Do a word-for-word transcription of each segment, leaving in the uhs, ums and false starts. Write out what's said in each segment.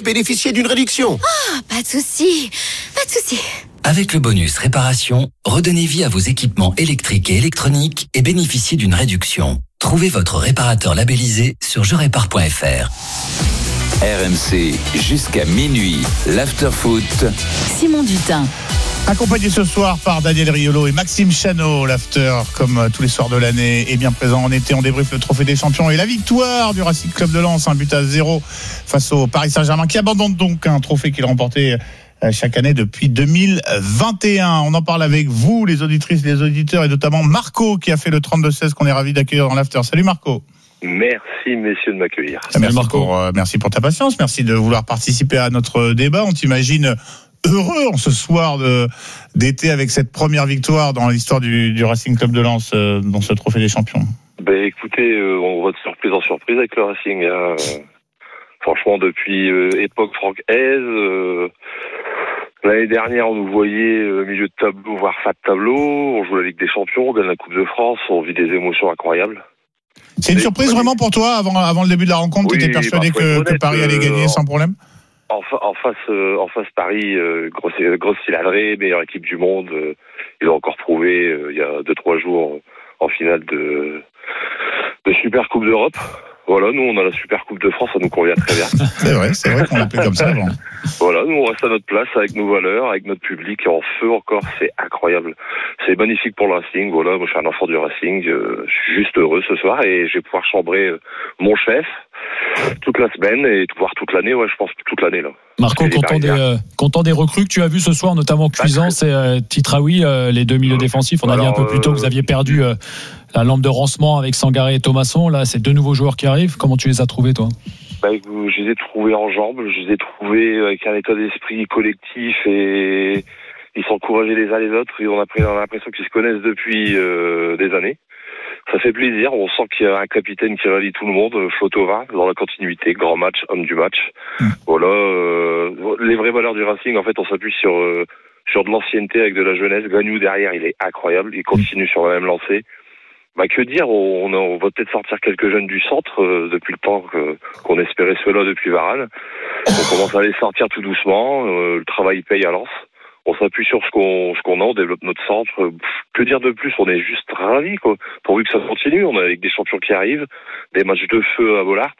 bénéficier d'une réduction. Ah, pas de souci, pas de souci. Avec le bonus réparation, redonnez vie à vos équipements électriques et électroniques et bénéficiez d'une réduction. Trouvez votre réparateur labellisé sur je répare point f r. R M C, jusqu'à minuit, l'after-foot. Simon Dutin. Accompagné ce soir par Daniel Riolo et Maxime Chano, l'after, comme tous les soirs de l'année, est bien présent en été. On débriefe le trophée des champions et la victoire du Racing Club de Lens, un but à zéro face au Paris Saint-Germain, qui abandonne donc un trophée qu'il remportait chaque année depuis deux mille vingt et un. On en parle avec vous, les auditrices, les auditeurs, et notamment Marco, qui a fait le trente-deux seize qu'on est ravis d'accueillir dans l'after. Salut Marco. Merci messieurs de m'accueillir. Merci pour, euh, merci pour ta patience, merci de vouloir participer à notre débat. On t'imagine heureux en ce soir de, d'été avec cette première victoire dans l'histoire du, du Racing Club de Lens euh, dans ce trophée des champions. Ben écoutez, euh, on va de surprise en surprise avec le Racing. Hein. Franchement, depuis euh, époque Franck Hez, euh, l'année dernière, on nous voyait euh, milieu de tableau, voire fin de tableau. On joue la Ligue des Champions, on gagne la Coupe de France, on vit des émotions incroyables. C'est une surprise vraiment pour toi avant, avant le début de la rencontre? Oui, tu étais persuadé bah, que, honnête, que Paris allait gagner euh, sans problème? En, en face, euh, en face Paris, euh, grosse, grosse cylindrée, meilleure équipe du monde. Euh, ils ont encore prouvé euh, il y a deux trois jours euh, en finale de, de Super Coupe d'Europe. Voilà, nous on a la Super Coupe de France, ça nous convient très bien. C'est vrai, c'est vrai qu'on l'appelait comme ça avant. Voilà, nous on reste à notre place avec nos valeurs, avec notre public en feu encore, c'est incroyable. C'est magnifique pour le Racing, voilà, moi je suis un enfant du Racing, euh, je suis juste heureux ce soir et je vais pouvoir chambrer euh, mon chef toute la semaine et voir toute l'année, ouais je pense toute l'année là. Marco, content des, euh, content des recrues que tu as vues ce soir, notamment Cuisance et euh, Titraoui, euh, les deux milieux défensifs. On a dit un peu plus tôt que vous aviez perdu euh, la lampe de Rancement avec Sangaré et Thomasson. Là, c'est deux nouveaux joueurs qui arrivent. Comment tu les as trouvés, toi? Bah, je les ai trouvés en jambes, je les ai trouvés avec un état d'esprit collectif et ils s'encourageaient les uns les autres. Et on a, pris, on a l'impression qu'ils se connaissent depuis euh, des années. Ça fait plaisir, on sent qu'il y a un capitaine qui rallie tout le monde, Flotova, dans la continuité, grand match, homme du match. Mmh. Voilà, euh, les vraies valeurs du Racing, en fait, on s'appuie sur euh, sur de l'ancienneté avec de la jeunesse. Gagnou derrière, il est incroyable, il continue sur la même lancée. Bah que dire, on, a, on va peut-être sortir quelques jeunes du centre euh, depuis le temps que, qu'on espérait cela depuis Varane. On commence à les sortir tout doucement, euh, le travail paye à Lens. On s'appuie sur ce qu'on, ce qu'on a, on développe notre centre. Que dire de plus? On est juste ravis, quoi. Pourvu que ça continue, on a avec des champions qui arrivent, des matchs de feu à Bollaert.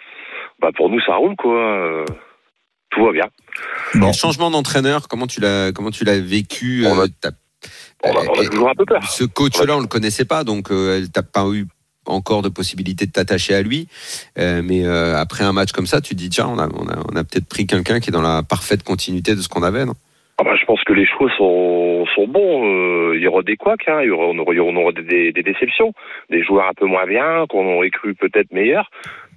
Bah, pour nous, ça roule, quoi. Tout va bien. Bon. Le changement d'entraîneur, comment tu l'as, comment tu l'as vécu? On a, euh, on a, on a toujours un peu peur. Ce coach-là, on le connaissait pas, donc euh, t'as pas eu encore de possibilité de t'attacher à lui. Euh, mais euh, après un match comme ça, tu te dis, tiens, on a, on a, on a peut-être pris quelqu'un qui est dans la parfaite continuité de ce qu'on avait, non? Ah bah, je pense que les choix sont, sont bons. Euh, il y aura des couacs, hein. il y aura, on aura, on aura des, des déceptions, des joueurs un peu moins bien, qu'on aurait cru peut-être meilleurs.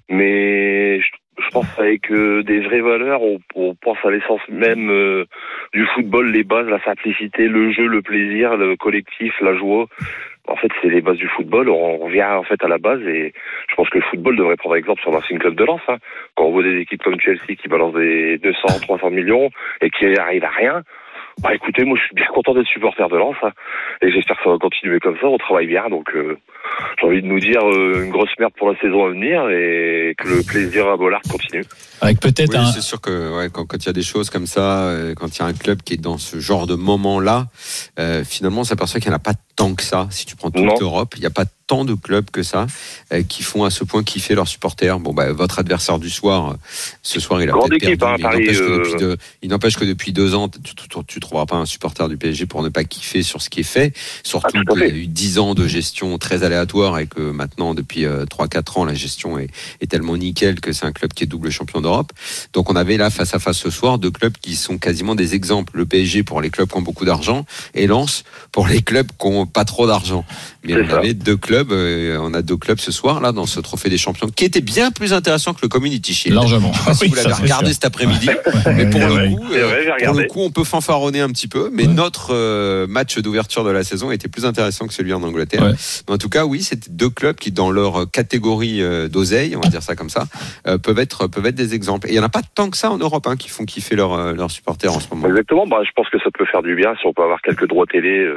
Mais je, je pense avec euh, des vraies valeurs, on, on pense à l'essence même euh, du football, les bases, la simplicité, le jeu, le plaisir, le collectif, la joie. En fait, c'est les bases du football. On revient en fait à la base et je pense que le football devrait prendre exemple sur le Racing Club de Lens. Hein. Quand on voit des équipes comme Chelsea qui balancent des deux cents, trois cents millions et qui arrivent à rien, bah écoutez, moi je suis bien content d'être supporter de Lens hein. Et j'espère que ça va continuer comme ça. On travaille bien, donc euh, j'ai envie de nous dire euh, une grosse merde pour la saison à venir et que le plaisir à Bollaert continue. Avec peut-être oui, un... c'est sûr que ouais, quand, quand il y a des choses comme ça, euh, quand il y a un club qui est dans ce genre de moment-là, euh, finalement on s'aperçoit qu'il n'y en a pas tant que ça. Si tu prends toute l'Europe, il n'y a pas tant de clubs que ça euh, qui font à ce point kiffer leurs supporters. Bon, bah, votre adversaire du soir, ce soir, il a grande peut-être équipe, perdu. Hein, il, n'empêche euh... que deux, il n'empêche que depuis deux ans, tu, tu, tu trouveras pas un supporter du P S G pour ne pas kiffer sur ce qui est fait. Surtout ah, qu'il y a eu dix ans de gestion très aléatoire et que maintenant, depuis euh, trois quatre ans, la gestion est, est tellement nickel que c'est un club qui est double champion d'Europe. Donc, on avait là, face à face ce soir, deux clubs qui sont quasiment des exemples. Le P S G pour les clubs qui ont beaucoup d'argent et Lens pour les clubs qui n'ont pas trop d'argent. Mais c'est on ça. avait deux clubs, euh, on a deux clubs ce soir là dans ce trophée des champions qui était bien plus intéressant que le Community Shield. Largement. Je sais pas si oui, vous l'avez regardé sûr. cet après-midi, mais pour le coup, euh, vrai, pour le coup, on peut fanfaronner un petit peu. Mais ouais. notre euh, match d'ouverture de la saison était plus intéressant que celui en Angleterre. Ouais. Mais en tout cas, oui, c'était deux clubs qui, dans leur catégorie euh, d'oseille, on va dire ça comme ça, euh, peuvent être peuvent être des exemples. Et il y en a pas tant que ça en Europe hein, qui font kiffer leurs euh, leurs supporters en ce moment. Exactement. Bah, je pense que ça peut faire du bien si on peut avoir quelques droits télé. Euh...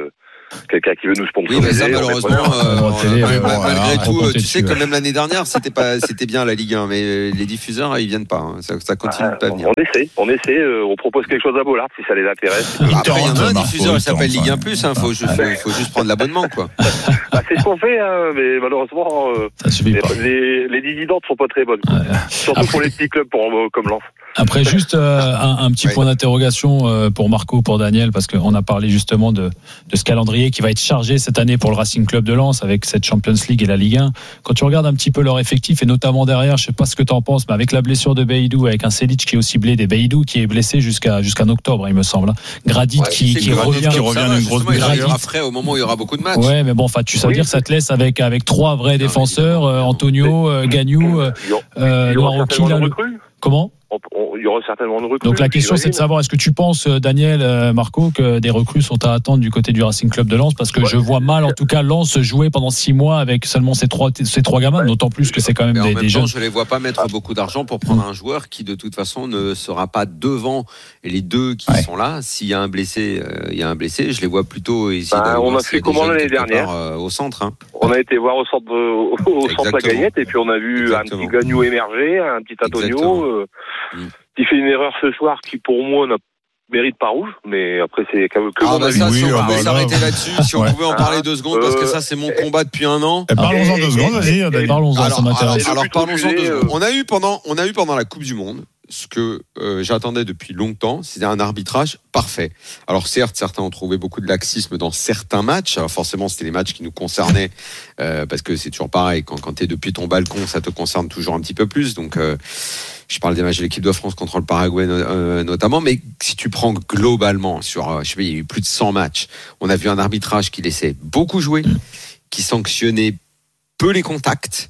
quelqu'un qui veut nous sponsoriser. Oui, mais ça, malheureusement, euh, télé, euh, ouais, mal- bon, malgré alors, tout, on euh, comptait tu sais dessus, que ouais. même l'année dernière, c'était pas, c'était bien la Ligue un, mais les diffuseurs, ils viennent pas. Hein. Ça, ça continue Ah, pas à on, venir. on essaie, on essaie, euh, on propose quelque chose à Bollard si ça les intéresse. Bah, après, il y en a un Marco, diffuseur, il s'appelle Marco, Ligue un plus. Hein. Faut juste, faut, faut juste prendre l'abonnement, quoi. Bah, c'est ce qu'on fait, hein, mais malheureusement, euh, Ça suffit les, pas. les, les dividendes sont pas très bonnes. Quoi. Surtout Après- pour les petits clubs pour, comme Lens. Après, juste euh, un, un petit Ouais. point d'interrogation euh, pour Marco, pour Daniel, parce qu'on a parlé justement de, de ce calendrier qui va être chargé cette année pour le Racing Club de Lens avec cette Champions League et la Ligue un. Quand tu regardes un petit peu leur effectif, et notamment derrière, je sais pas ce que tu en penses, mais avec la blessure de Beidou, avec un Selic qui est aussi blessé, Beidou qui est blessé jusqu'à jusqu'en octobre, il me semble. Gradit Ouais, qui, c'est qui que Gradit revient. qui revient ça va, d'une grosse justement, il Gradit. arrivera frais au moment où il y aura beaucoup de matchs. Ouais, mais bon, enfin, tu ça veut Oui. dire que ça te laisse avec avec trois vrais défenseurs, euh, Antonio, euh, Gagnou, euh, Il y aura- euh, il y aura Noirauki, certainement là, de le- recrues. comment? On- on- Il y aura certainement de recrues. Donc la question c'est de savoir, est-ce que tu penses, euh, Daniel, euh, Marco, que des recrues sont à attendre du côté du Racing Club de Lens? Parce que Ouais. je vois mal, en tout cas, Lens jouer pendant six mois avec seulement ces trois, ces trois gamins, Ouais. d'autant plus que c'est quand même Mais en des, même des temps, jeunes. je les vois pas mettre beaucoup d'argent pour prendre un joueur qui, de toute façon, ne sera pas devant les deux qui Ouais. sont là. S'il y a un blessé, euh, il y a un blessé. Je les vois plutôt essayer Bah, d'aller on voir a s'il fait y a des comment jeunes l'année quelque dernière part, euh, au centre. Hein. On a été voir au centre, au, au centre la Exactement. Gaillette et puis on a vu Exactement. un petit Gagnou émerger, un petit Exactement. Antonio euh, Mm. qui fait une erreur ce soir qui pour moi n'a mérite pas rouge, mais après c'est que, que Ah mon bah avis. ça, Oui, si on ah pouvait bah s'arrêter là. là-dessus, si on Ouais. pouvait en parler deux secondes, parce que Euh, ça, c'est mon combat depuis un an. Eh, Parlons-en Et- deux secondes, vas-y, Daniel. Parlons-en, ça Alors, alors, m'intéresse. Et le alors but parlons-en refusé, deux secondes. euh, On a eu pendant, on a eu pendant la Coupe du Monde ce que euh, j'attendais depuis longtemps, c'était un arbitrage parfait. Alors certes, certains ont trouvé beaucoup de laxisme dans certains matchs. Alors forcément, c'était les matchs qui nous concernaient, euh, parce que c'est toujours pareil. Quand, quand tu es depuis ton balcon, ça te concerne toujours un petit peu plus. Donc, euh, je parle des matchs de l'équipe de France contre le Paraguay euh, notamment. Mais si tu prends globalement sur, euh, je sais pas, il y a eu plus de cent matchs. On a vu un arbitrage qui laissait beaucoup jouer, qui sanctionnait peu les contacts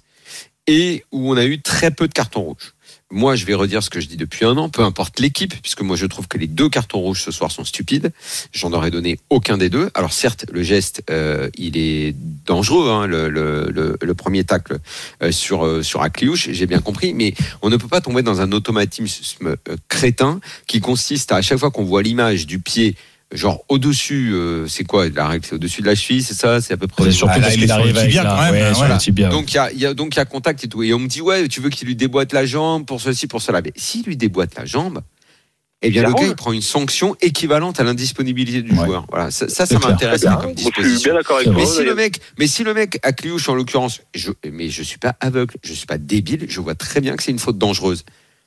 et où on a eu très peu de cartons rouges. Moi, je vais redire ce que je dis depuis un an, peu importe l'équipe, puisque moi, je trouve que les deux cartons rouges ce soir sont stupides. J'en aurais donné aucun des deux. Alors, certes, le geste, euh, il est dangereux, hein, le, le, le, le premier tacle euh, sur, euh, sur Akliouche, j'ai bien compris, mais on ne peut pas tomber dans un automatisme euh, crétin qui consiste à, à chaque fois qu'on voit l'image du pied genre au-dessus, euh, c'est quoi la règle? C'est au-dessus de la cheville, c'est ça? C'est à peu près. C'est surtout Ah, là, parce il qu'il est sur le arrive avec tibia, la, quand même, ouais, hein, sur voilà. le tibia. Donc il y a, il y a donc il y a contact et tout. Et on me dit ouais, tu veux qu'il lui déboîte la jambe pour ceci, pour cela. Mais s'il lui déboîte la jambe, eh bien Il le gars rouge. il prend une sanction équivalente à l'indisponibilité du Ouais. joueur. Voilà, ça, ça, C'est ça clair. m'intéresse Bien, comme moi, je suis disposition. bien d'accord avec C'est toi. Mais si le d'ailleurs. mec, mais si le mec à Cliouche en l'occurrence, je, mais je suis pas aveugle, je suis pas débile, je vois très bien que c'est une faute dangereuse.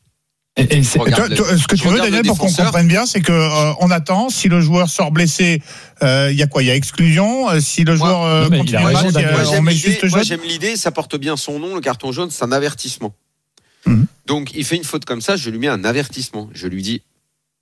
Et, et c'est- Et toi, Regarde toi, le- ce que je tu veux, regarde le Daniel, pour qu'on défenseur. comprenne bien, c'est que euh, on attend. Si le joueur sort blessé, il y a quoi? Il y a exclusion. Euh, Si le Moi- joueur euh, Non, mais il continue a le raison, match, Daniel. euh, Moi, on j'aime met l'idée, juste moi, jaune. j'aime l'idée, ça porte bien son nom, le carton jaune, c'est un avertissement. Mhm. Donc, il fait une faute comme ça, je lui mets un avertissement. Je lui dis,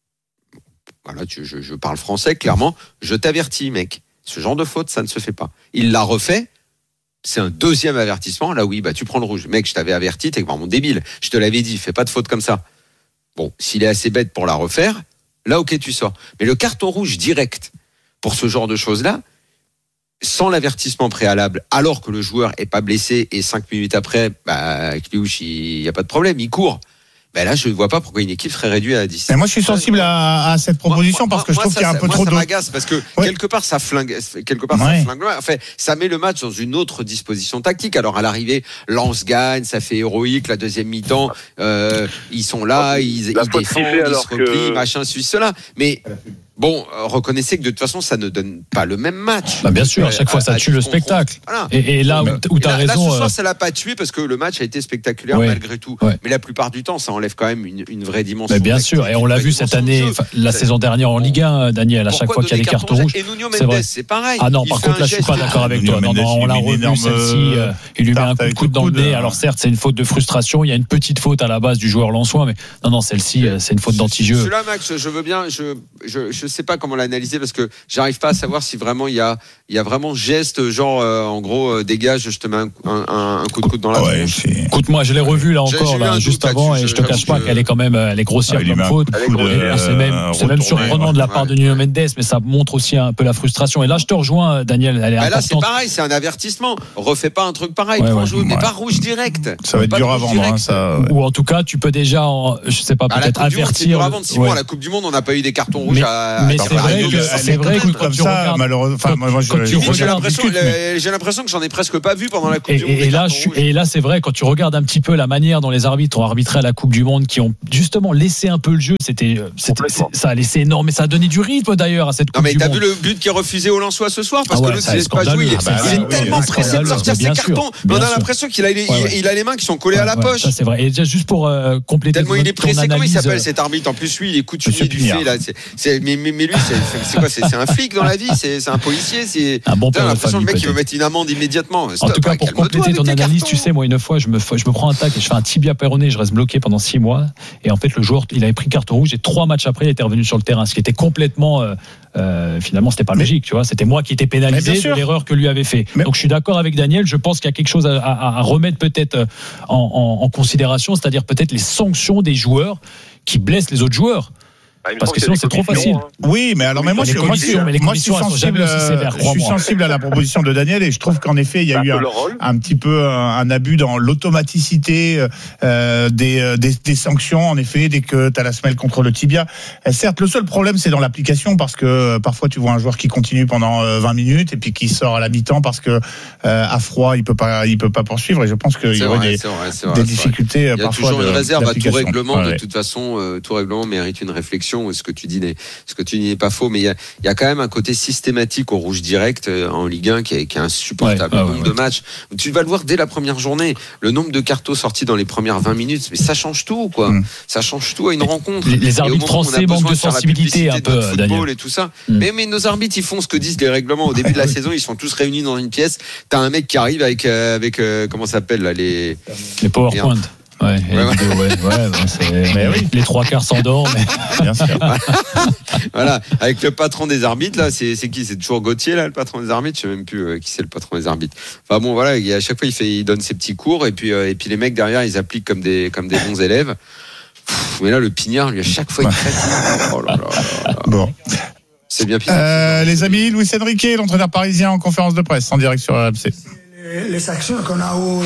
voilà, tu- je, je parle français, clairement, je t'avertis, mec. Ce genre de faute, ça ne se fait pas. Il l'a refait, c'est un deuxième avertissement. Là, oui, bah, tu prends le rouge. Mec, je t'avais averti, t'es vraiment débile. Je te l'avais dit, fais pas de faute comme ça. Bon, s'il est assez bête pour la refaire, là, ok, tu sors. Mais le carton rouge direct pour ce genre de choses-là, sans l'avertissement préalable, alors que le joueur est pas blessé et cinq minutes après, bah, Kliouche, il n'y a pas de problème, il court. Ben là, je ne vois pas pourquoi une équipe serait réduite à dix. Mais moi, je suis sensible à, à cette proposition Moi- parce que moi, je trouve ça, qu'il y a un ça- peu moi, trop ça de. m'agace parce que Ouais. quelque part ça flingue, quelque part Ouais. ça flingue. Enfin, ça met le match dans une autre disposition tactique. Alors à l'arrivée, Lens gagne, ça fait héroïque. La deuxième mi-temps, euh, ils sont là, ils, La ils faute défendent, sifflée ils alors se replient, que- machin, ceci, cela. Mais bon, euh, reconnaissez que de toute façon, ça ne donne pas le même match. bah, bien sûr, à chaque fois, Euh, ça à tue le dix contre spectacle. Voilà. Et, et là où, où Et tu as là, là, raison. ce soir, euh, ça l'a pas tué parce que le match a été spectaculaire Ouais. malgré tout. Ouais. Mais la plupart du temps, ça enlève quand même une, une vraie dimension. mais bien sûr, tactique, et on une l'a vraie vu cette dimension de année, jeu. enfin, la C'est- saison dernière en Ligue un, Daniel, à chaque Pourquoi fois qu'il y a donner des cartons rouges. Et Nuno c'est Mendes, vrai. c'est pareil. Ah non, Il par fait contre, un là, je suis geste pas d'accord avec Nuno toi. Non, Mendes, non, on il l'a met une revu, énorme, celle-ci. euh, Il lui met un tarte coup de avec coude le dans le coude, nez. hein. Alors, certes, c'est une faute de frustration. Il y a une petite faute à la base du joueur lensois, mais non, non, celle-ci, euh, c'est une faute d'anti-jeu. Celui-là, Max, je veux bien. Je, je, je sais pas comment l'analyser parce que j'arrive pas à savoir si vraiment il y a, il y a vraiment geste genre, euh, en gros, euh, dégage, je te mets un, un, un coup de coude dans la Ouais, tronche. c'est- Écoute, moi, je l'ai revu là J'ai- encore, j'ai eu là, un doute juste avant, là-dessus, et je te j'avoue cache pas que- qu'elle est quand même, elle est grossière Ah, il lui comme met un faute. coup de Elle est coude, grossière. euh, Et c'est même, c'est même retourné, surprenant ouais. de la part de Nuno Mendes, mais ça montre aussi un peu la frustration. Et là, je te rejoins, Daniel, elle est Bah là, c'est importante. pareil, c'est un avertissement. Refais pas un truc pareil, Ouais, prends ouais. jaune, mais Ouais. pas rouge direct. Ça va être Pas dur de à rouge vendre, hein, direct. ça. ouais. Ou en tout cas, tu peux déjà, en- je sais pas, À la peut-être Coupe du Monde, c'est dur avertir. à vendre. Six mois, Ouais. à la Coupe du Monde, on n'a pas eu des cartons rouges Mais- à, à. Mais à c'est vrai que c'est vrai que comme ça, malheureusement. Enfin, moi, moi, je, j'ai, je, l'impression, le, j'ai l'impression que j'en ai presque pas vu pendant la Coupe et, du Monde. Et, et là, je, et là, c'est vrai quand tu regardes un petit peu la manière dont les arbitres ont arbitré à la Coupe du Monde, qui ont justement laissé un peu le jeu. C'était, c'était ça a laissé énorme, mais ça a donné du rythme d'ailleurs à cette Coupe non, mais du t'as Monde. vu le but qui est refusé au Lensois ce soir parce ah ouais, que l'autre il laisse pas jouer. Il est, bah, il est oui, tellement oui, pressé de sortir ses cartons. On a l'impression qu'il a, il, ouais, ouais. il a les mains qui sont collées ouais, à la ouais, poche. Ça c'est vrai. Et juste pour euh, compléter. Tellement il est pressé. Comment il s'appelle cet arbitre? En plus, lui, il est coutumier du fait là. C'est, c'est, mais, mais, mais lui, c'est, c'est quoi? C'est, c'est un flic dans la vie. C'est, c'est un policier. C'est. Un bon père. T'as l'impression que le mec il veut mettre une amende immédiatement. En tout cas, pour compléter ton analyse, tu sais, moi une fois, je me je me prends un tac et je fais un tibia péroné, je reste bloqué pendant six mois. Et en fait, le joueur, il avait pris carton rouge et trois matchs après, il était revenu sur le terrain, ce qui était complètement euh, euh, finalement, c'était pas mais, logique, tu vois. C'était moi qui étais pénalisé de l'erreur que lui avait fait. Mais, donc, je suis d'accord avec Daniel. Je pense qu'il y a quelque chose à, à, à remettre peut-être en, en, en considération, c'est-à-dire peut-être les sanctions des joueurs qui blessent les autres joueurs. Parce que sinon c'est trop facile. Hein. Oui, mais alors mais moi, je, moi, je, mais moi je suis sensible, sévères, je suis sensible à la proposition de Daniel et je trouve qu'en effet il y a eu un, un petit peu un, un abus dans l'automaticité euh, des, des, des sanctions. En effet, dès que tu as la semelle contre le tibia, euh, certes le seul problème c'est dans l'application parce que euh, parfois tu vois un joueur qui continue pendant euh, vingt minutes et puis qui sort à la mi-temps parce que euh, à froid il peut pas il peut pas poursuivre et je pense qu'il y aurait vrai, des, c'est vrai, c'est vrai, des difficultés il y a parfois. Toujours de, une réserve à tout règlement. Ouais. De toute façon, euh, tout règlement mérite une réflexion. Ce que tu dis n'est, ce que tu dis n'est pas faux, mais il y a, il y a quand même un côté systématique au rouge direct euh, en Ligue un qui est, qui est insupportable. Ouais, ah, le nombre ouais, de ouais. matchs, tu vas le voir dès la première journée. Le nombre de cartons sortis dans les premières vingt minutes, mais ça change tout, quoi. Mm. Ça change tout à une rencontre. Les, les arbitres français manquent de sensibilité un peu, de football Daniel. Et tout ça. Mm. Mais, mais nos arbitres, ils font ce que disent les règlements au début de la saison. Ils sont tous réunis dans une pièce. T'as un mec qui arrive avec, euh, avec euh, comment ça s'appelle là, les les PowerPoint. Ouais, ouais, ouais. Vidéos, ouais, ouais ben c'est... Mais oui. Les trois quarts s'endorment. Mais... Bien sûr. Voilà, avec le patron des arbitres, là, c'est, c'est qui? C'est toujours Gauthier, là, le patron des arbitres. Je sais même plus euh, qui c'est le patron des arbitres. Enfin bon, voilà, à chaque fois, il, fait, il donne ses petits cours et puis, euh, et puis les mecs derrière, ils appliquent comme des, comme des bons élèves. Pff, mais là, le Pignard, lui, à chaque fois, il traite. Oh là là là là. Bon. C'est bien pire. Euh, les amis, Luis Enrique, l'entraîneur parisien en conférence de presse, en direct sur R M C. Les, les actions qu'on a eues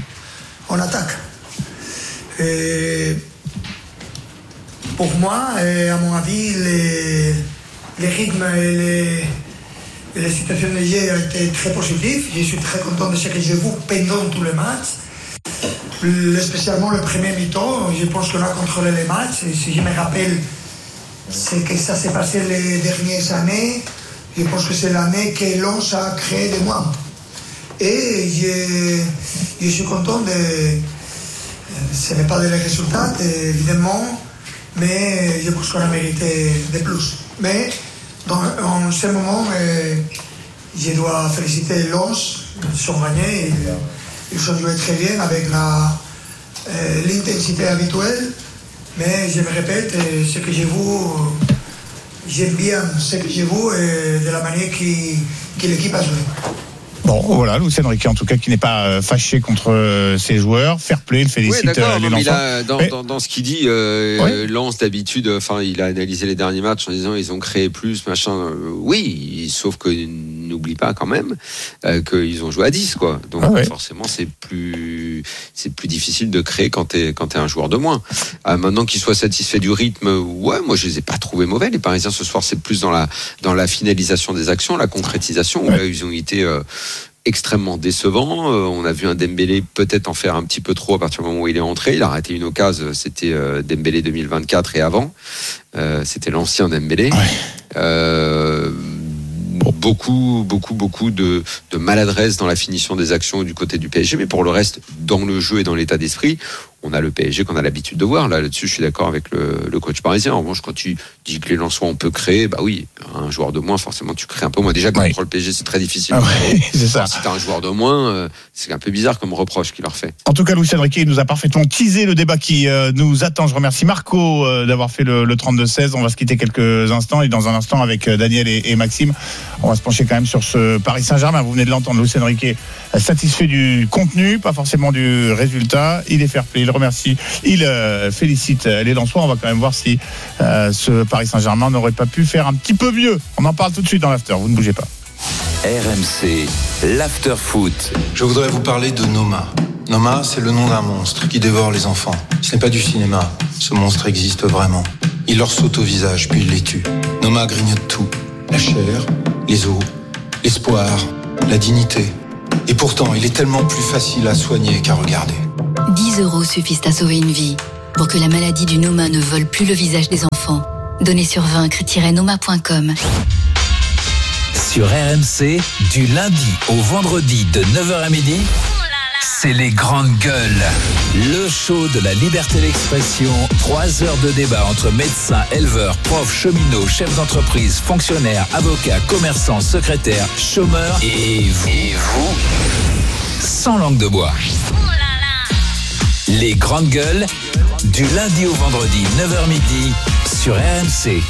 en attaque. Et pour moi, et à mon avis, les, les rythmes et les, et les situations de jeu ont été très positifs. Je suis très content de ce que j'ai vu pendant tous les matchs. Le, spécialement le premier mi-temps, je pense qu'on a contrôlé les matchs. Et si je me rappelle ce que ça s'est passé les dernières années, je pense que c'est l'année que Lens a créé des mois. Et je, je suis content de... Ce n'est pas des résultats, évidemment, mais je pense qu'on a mérité de plus. Mais dans, en ce moment, je dois féliciter Lens, ils sont gagnés, ils, ils ont joué très bien avec la, euh, l'intensité habituelle. Mais je me répète, ce que j'ai vu, j'aime bien ce que j'ai vu et de la manière qui, que l'équipe a joué. Bon, voilà, Luis Enrique, en tout cas, qui n'est pas fâché contre euh, ses joueurs. Fair play, il félicite oui, euh, les Lensois. Dans, dans, dans ce qu'il dit, euh, oui. Lens d'habitude, enfin, il a analysé les derniers matchs en disant ils ont créé plus, machin. Euh, oui, sauf que n'oublie pas quand même euh, qu'ils ont joué à dix, quoi. Donc ah ouais. forcément, c'est plus, c'est plus difficile de créer quand t'es quand t'es un joueur de moins. Euh, maintenant qu'ils soient satisfaits du rythme, ouais, moi je les ai pas trouvés mauvais. Les Parisiens ce soir, c'est plus dans la dans la finalisation des actions, la concrétisation. Ouais. Où là, ils ont été euh, extrêmement décevant. Euh, on a vu un Dembélé peut-être en faire un petit peu trop à partir du moment où il est entré. Il a raté une occasion, c'était euh, Dembélé deux mille vingt-quatre et avant. Euh, c'était l'ancien Dembélé. Ouais. Euh, beaucoup, beaucoup, beaucoup de, de maladresse dans la finition des actions du côté du P S G. Mais pour le reste, dans le jeu et dans l'état d'esprit, on a le P S G qu'on a l'habitude de voir. Là, là-dessus, je suis d'accord avec le, le coach parisien. En revanche, quand tu dis que les Lensois, on peut créer, bah oui, un joueur de moins, forcément, tu crées un peu moins. Déjà, contre ouais. le P S G, c'est très difficile. Ah ouais, c'est ça. Si t'as un joueur de moins, euh, c'est un peu bizarre comme reproche qu'il leur fait. En tout cas, Luis Enrique nous a parfaitement teasé le débat qui euh, nous attend. Je remercie Marco euh, d'avoir fait le, le trente-deux seize. On va se quitter quelques instants et dans un instant, avec euh, Daniel et, et Maxime, on va se pencher quand même sur ce Paris Saint-Germain. Vous venez de l'entendre, Luis Enrique satisfait du contenu, pas forcément du résultat. Il est fair play, il remercie. Il euh, félicite les Lensois. On va quand même voir si euh, ce Paris Saint-Germain n'aurait pas pu faire un petit peu mieux. On en parle tout de suite dans l'after. Vous ne bougez pas. R M C, l'after foot. Je voudrais vous parler de Noma. Noma, c'est le nom d'un monstre qui dévore les enfants. Ce n'est pas du cinéma. Ce monstre existe vraiment. Il leur saute au visage, puis il les tue. Noma grignote tout. La chair, les os, l'espoir, la dignité. Et pourtant, il est tellement plus facile à soigner qu'à regarder. dix euros suffisent à sauver une vie. Pour que la maladie du Noma ne vole plus le visage des enfants. Donnez sur vaincre tiret noma point com. Sur R M C, du lundi au vendredi de neuf heures à midi, c'est les grandes gueules. Le show de la liberté d'expression. Trois heures de débat entre médecins, éleveurs, profs, cheminots, chefs d'entreprise, fonctionnaires, avocats, commerçants, secrétaires, chômeurs et vous. Et vous sans langue de bois. Les grandes gueules, du lundi au vendredi, neuf heures midi, sur R M C.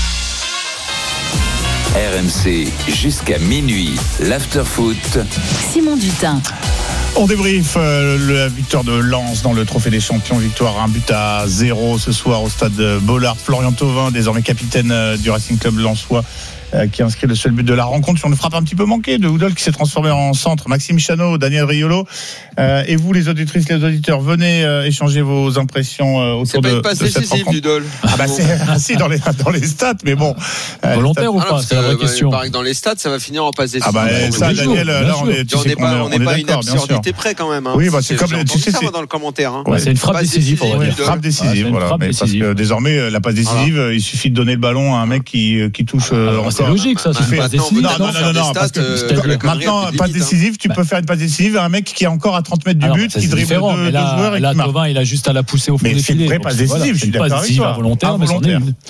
R M C jusqu'à minuit, l'after-foot. Simon Dutin. On débriefe euh, la victoire de Lens dans le Trophée des Champions. Victoire un but à zéro ce soir au stade Bollard. Florian Thauvin, désormais capitaine euh, du Racing Club lensois, euh, qui a inscrit le seul but de la rencontre sur une frappe un petit peu manquée de Houdol qui s'est transformé en centre. Maxime Chanot, Daniel Riolo, euh, et vous les auditrices, les auditeurs, venez euh, échanger vos impressions euh, autour de, de cette rencontre. C'est pas une passe décisive d'Houdol. Ah bah c'est assez dans les dans les stats, mais bon. Euh, Volontaire ou pas, ah c'est la vraie bah, question. Il paraît que dans les stats, ça va finir en passe décisive. Ah bah ça, Daniel, là on est, on n'est pas, on n'est pas une absurdité près quand même. Hein. Oui, bah c'est comme tu sais, c'est dans le commentaire. Hein. Ouais, c'est une frappe décisive, on va dire. Frappe décisive, voilà. Parce que désormais, la passe décisive, il suffit de donner le ballon à un mec qui qui touche. C'est logique, ça. C'est passe décisive. Non, non, non, non, parce que maintenant, passe décisive, tu peux faire une passe décisive à un mec qui est encore à trente mètres du but, qui dribble deux joueurs et qui marque. Thauvin, il a juste à la pousser au fond des filets. Mais c'est une vraie passe décisive, je suis d'accord avec toi. Volontaire, mais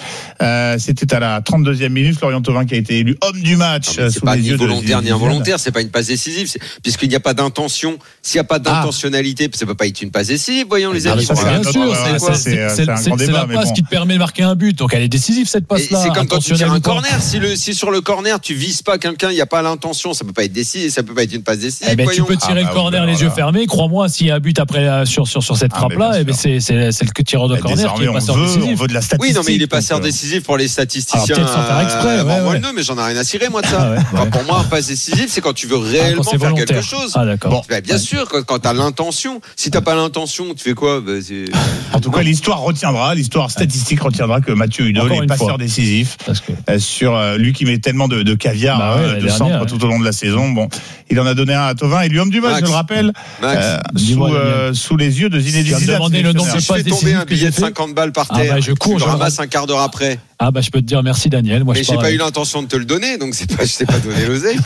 c'était à la trente-deuxième minute, Florian Thauvin qui a été élu homme du match. C'est pas ni volontaire ni involontaire, c'est pas une passe décisive, puisqu'il n'y a pas d'intention. S'il n'y a pas d'intentionnalité, ça peut pas être une passe décisive, voyons les amis. Bien sûr, c'est la passe qui te permet de marquer un but, donc elle est décisive cette passe-là. C'est comme quand tu tires un corner, si sur le corner tu vises pas quelqu'un, il n'y a pas l'intention, ça peut pas être décisif, ça peut pas être une passe décisive. Eh ben, tu peux tirer ah bah, le corner oui, les voilà. yeux fermés. Crois-moi, s'il y a un but après sur sur sur cette ah, frappe-là, eh ben, c'est c'est c'est le tireur de mais corner qui est passeur veut, décisif. On veut de la statistique. Oui, non, mais il est passeur décisif pour les statisticiens. Alors, peut-être sans faire exprès. Euh, ouais, bon, ouais. non, mais j'en ai rien à cirer moi de ça. Ah, ouais, ouais. Pour moi, un passe décisif, c'est quand tu veux réellement ah, faire quelque chose. Ah d'accord. Bon, bah, bien ouais. sûr, quand, quand t'as l'intention. Si t'as pas l'intention, tu fais quoi bah, En tout cas, l'histoire retiendra, l'histoire statistique retiendra que Mathieu Hudol est passeur décisif sur lui qui met tellement de caviar de centre tout au long de la saison. Bon, il en a donné un à Thauvin et lui homme du match, je le rappelle, euh, sous, euh, sous les yeux de Zinedine Zidane. Le nom si je fais tomber un billet de cinquante balles par terre, ah bah je cours, je ramasse un quart d'heure après. Ah bah je peux te dire merci Daniel. Moi, mais je j'ai pas eu l'intention de te le donner, donc c'est pas, je t'ai pas donné l'oseille.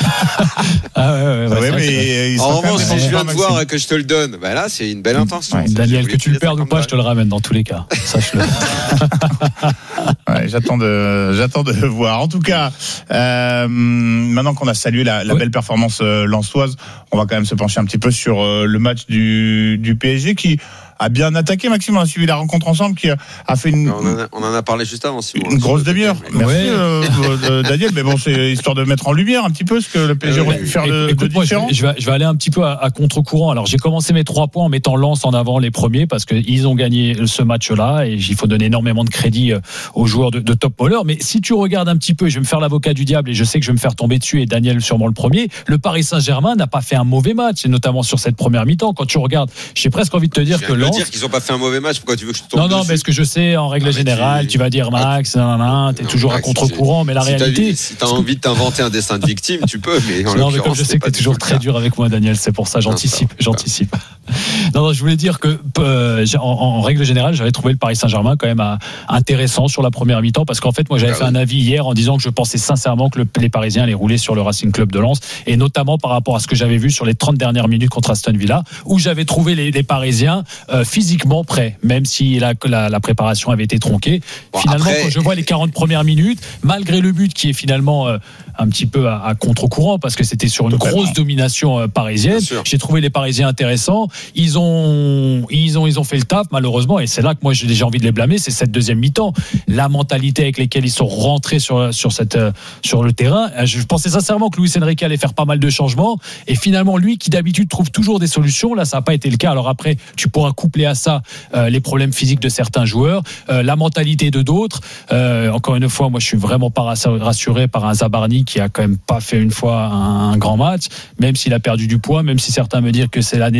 Ah ouais, ouais, ouais, ouais mais en revanche, si je viens de voir que je te le donne, bah là c'est une belle intention. Ouais, Daniel, que tu le perdes ou pas, je te le ramène dans tous les cas. Sache-le. Ouais, j'attends de, j'attends de voir. En tout cas, euh, maintenant qu'on a salué la, la oui. belle performance euh, lensoise, on va quand même se pencher un petit peu sur euh, le match du, du P S G qui a bien attaqué. Maxime, on a suivi la rencontre ensemble qui a fait une. On en a, on en a parlé juste avant. Si une grosse demi-heure. Merci ouais. euh, Daniel, mais bon, c'est histoire de mettre en lumière un petit peu ce que le P S G aurait pu faire de, écoute, de moi, différent. Je vais, je vais aller un petit peu à, à contre-courant. Alors, j'ai commencé mes trois points en mettant Lens en avant les premiers parce qu'ils ont gagné ce match-là et il faut donner énormément de crédit aux joueurs de, de top bowler. Mais si tu regardes un petit peu, je vais me faire l'avocat du diable et je sais que je vais me faire tomber dessus et Daniel sûrement le premier. Le Paris Saint-Germain n'a pas fait un mauvais match, et notamment sur cette première mi-temps. Quand tu regardes, j'ai presque envie de te dire je que Lens. dire qu'ils ont pas fait un mauvais match, pourquoi tu veux que je te tombe Non, non, dessus? mais ce que je sais, en règle ah, générale, tu... tu vas dire Max, nan, nan, nan, t'es non, toujours Max, à contre-courant, mais la si réalité. T'as, si t'as envie de t'inventer un dessin de victime, tu peux, mais en non, mais comme je sais que t'es toujours très dur avec moi, Daniel, c'est pour ça, j'anticipe, non, j'anticipe. Non, non, je voulais dire que, euh, en, en règle générale, j'avais trouvé le Paris Saint-Germain quand même à, intéressant sur la première mi-temps, parce qu'en fait, moi, j'avais ah, fait oui. un avis hier en disant que je pensais sincèrement que le, les Parisiens allaient rouler sur le Racing Club de Lens, et notamment par rapport à ce que j'avais vu sur les trente dernières minutes contre Aston Villa, où j'avais trouvé les, les Parisiens euh, physiquement prêts, même si la, la, la préparation avait été tronquée. Bon, finalement, après... quand je vois les quarante premières minutes, malgré le but qui est finalement euh, un petit peu à, à contre-courant, parce que c'était sur une Totalement. grosse domination euh, parisienne, j'ai trouvé les Parisiens intéressants. Ils ont, ils ont, ils ont fait le taf, malheureusement, et c'est là que moi j'ai déjà envie de les blâmer, c'est cette deuxième mi-temps. La mentalité avec laquelle ils sont rentrés sur, sur, cette, euh, sur le terrain. Je pensais sincèrement que Luis Enrique allait faire pas mal de changements, et finalement, lui qui d'habitude trouve toujours des solutions, là ça n'a pas été le cas. Alors après, tu pourras coupler à ça euh, les problèmes physiques de certains joueurs, euh, la mentalité de d'autres. Euh, encore une fois, moi je suis vraiment pas rassuré par un Zabarni qui a quand même pas fait une fois un, un grand match, même s'il a perdu du poids, même si certains me disent que c'est l'année de la rédemption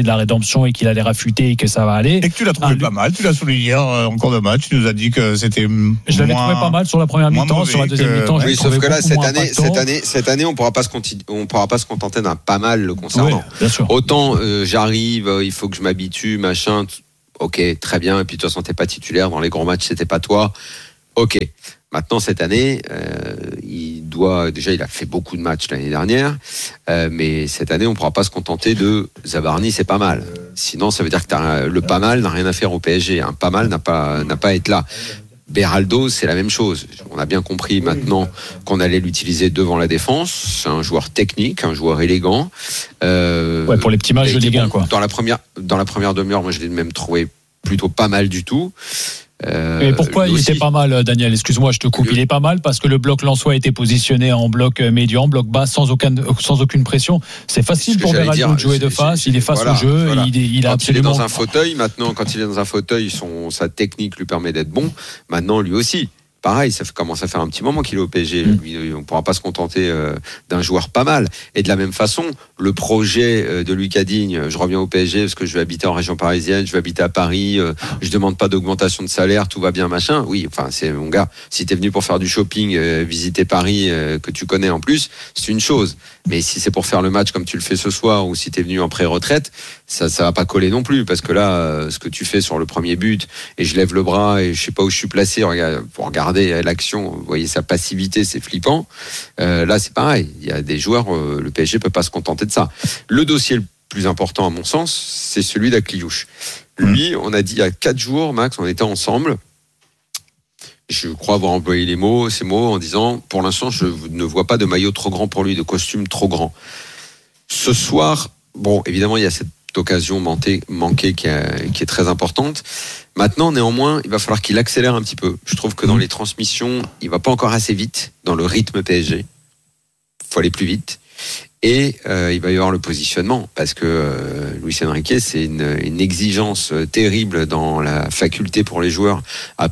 intentions et qu'il allait raffûter et que ça va aller. Et que tu l'as trouvé ah, pas mal, tu l'as souligné hier en cours de match, tu nous as dit que c'était Je l'avais trouvé pas mal sur la première mi-temps, sur la deuxième que... mi-temps. Oui, sauf que là, cette année, cette année, cette année, on pourra pas se continu... on pourra pas se contenter d'un pas mal le concernant. Oui, bien sûr. Autant euh, j'arrive, euh, il faut que je m'habitue, machin. T... Ok, très bien. Et puis de toute façon, t'es pas titulaire dans les grands matchs, c'était pas toi. Ok. Maintenant, cette année, euh, il doit déjà, il a fait beaucoup de matchs l'année dernière, euh, mais cette année, on pourra pas se contenter de Zabarni, c'est pas mal. Sinon, ça veut dire que t'as, le pas mal n'a rien à faire au P S G. Un pas mal n'a pas n'a pas à être là. Beraldo, c'est la même chose. On a bien compris maintenant qu'on allait l'utiliser devant la défense. C'est un joueur technique, un joueur élégant. Euh, ouais, pour les petits matchs de Ligue un, quoi. Dans la première, dans la première demi-heure, moi, je l'ai même trouvé plutôt pas mal du tout. Euh, Et pourquoi il aussi. était pas mal, Daniel? Excuse-moi, je te coupe. Il est pas mal parce que le bloc lensois a été positionné en bloc médian, bloc bas, sans aucune, sans aucune pression. C'est facile pour Beraldo de jouer de face. Il est face voilà, au jeu. Voilà. Il, il a quand absolument. Il est dans un fauteuil, maintenant, quand il est dans un fauteuil, son, sa technique lui permet d'être bon. Maintenant, lui aussi. Pareil, ça commence à faire un petit moment qu'il est au P S G. Mmh. Lui, on ne pourra pas se contenter euh, d'un joueur pas mal. Et de la même façon, le projet euh, de Lucas Digne, je reviens au P S G parce que je vais habiter en région parisienne, je vais habiter à Paris, euh, je demande pas d'augmentation de salaire, tout va bien, machin. Oui, enfin, c'est mon gars. Si t'es venu pour faire du shopping, euh, visiter Paris, euh, que tu connais en plus, c'est une chose. Mais si c'est pour faire le match comme tu le fais ce soir, ou si t'es venu en pré-retraite, ça, ça va pas coller non plus, parce que là, euh, ce que tu fais sur le premier but, et je lève le bras et je sais pas où je suis placé, regarde, pour regarder l'action, vous voyez sa passivité, c'est flippant. Euh, là, c'est pareil. Il y a des joueurs, euh, le P S G peut pas se contenter de ça. Le dossier le plus important, à mon sens, c'est celui d'Akliouche. Lui, on a dit il y a quatre jours, Max, on était ensemble. Je crois avoir employé les mots, ces mots, en disant, pour l'instant, je ne vois pas de maillot trop grand pour lui, de costume trop grand. Ce soir, bon, évidemment, il y a cette occasion manquée, manquée qui, est, qui est très importante. Maintenant, néanmoins, il va falloir qu'il accélère un petit peu. Je trouve que dans les transmissions, il va pas encore assez vite dans le rythme P S G. Il faut aller plus vite. Et euh, il va y avoir le positionnement, parce que euh, Luis Enrique, c'est une, une exigence terrible dans la faculté pour les joueurs à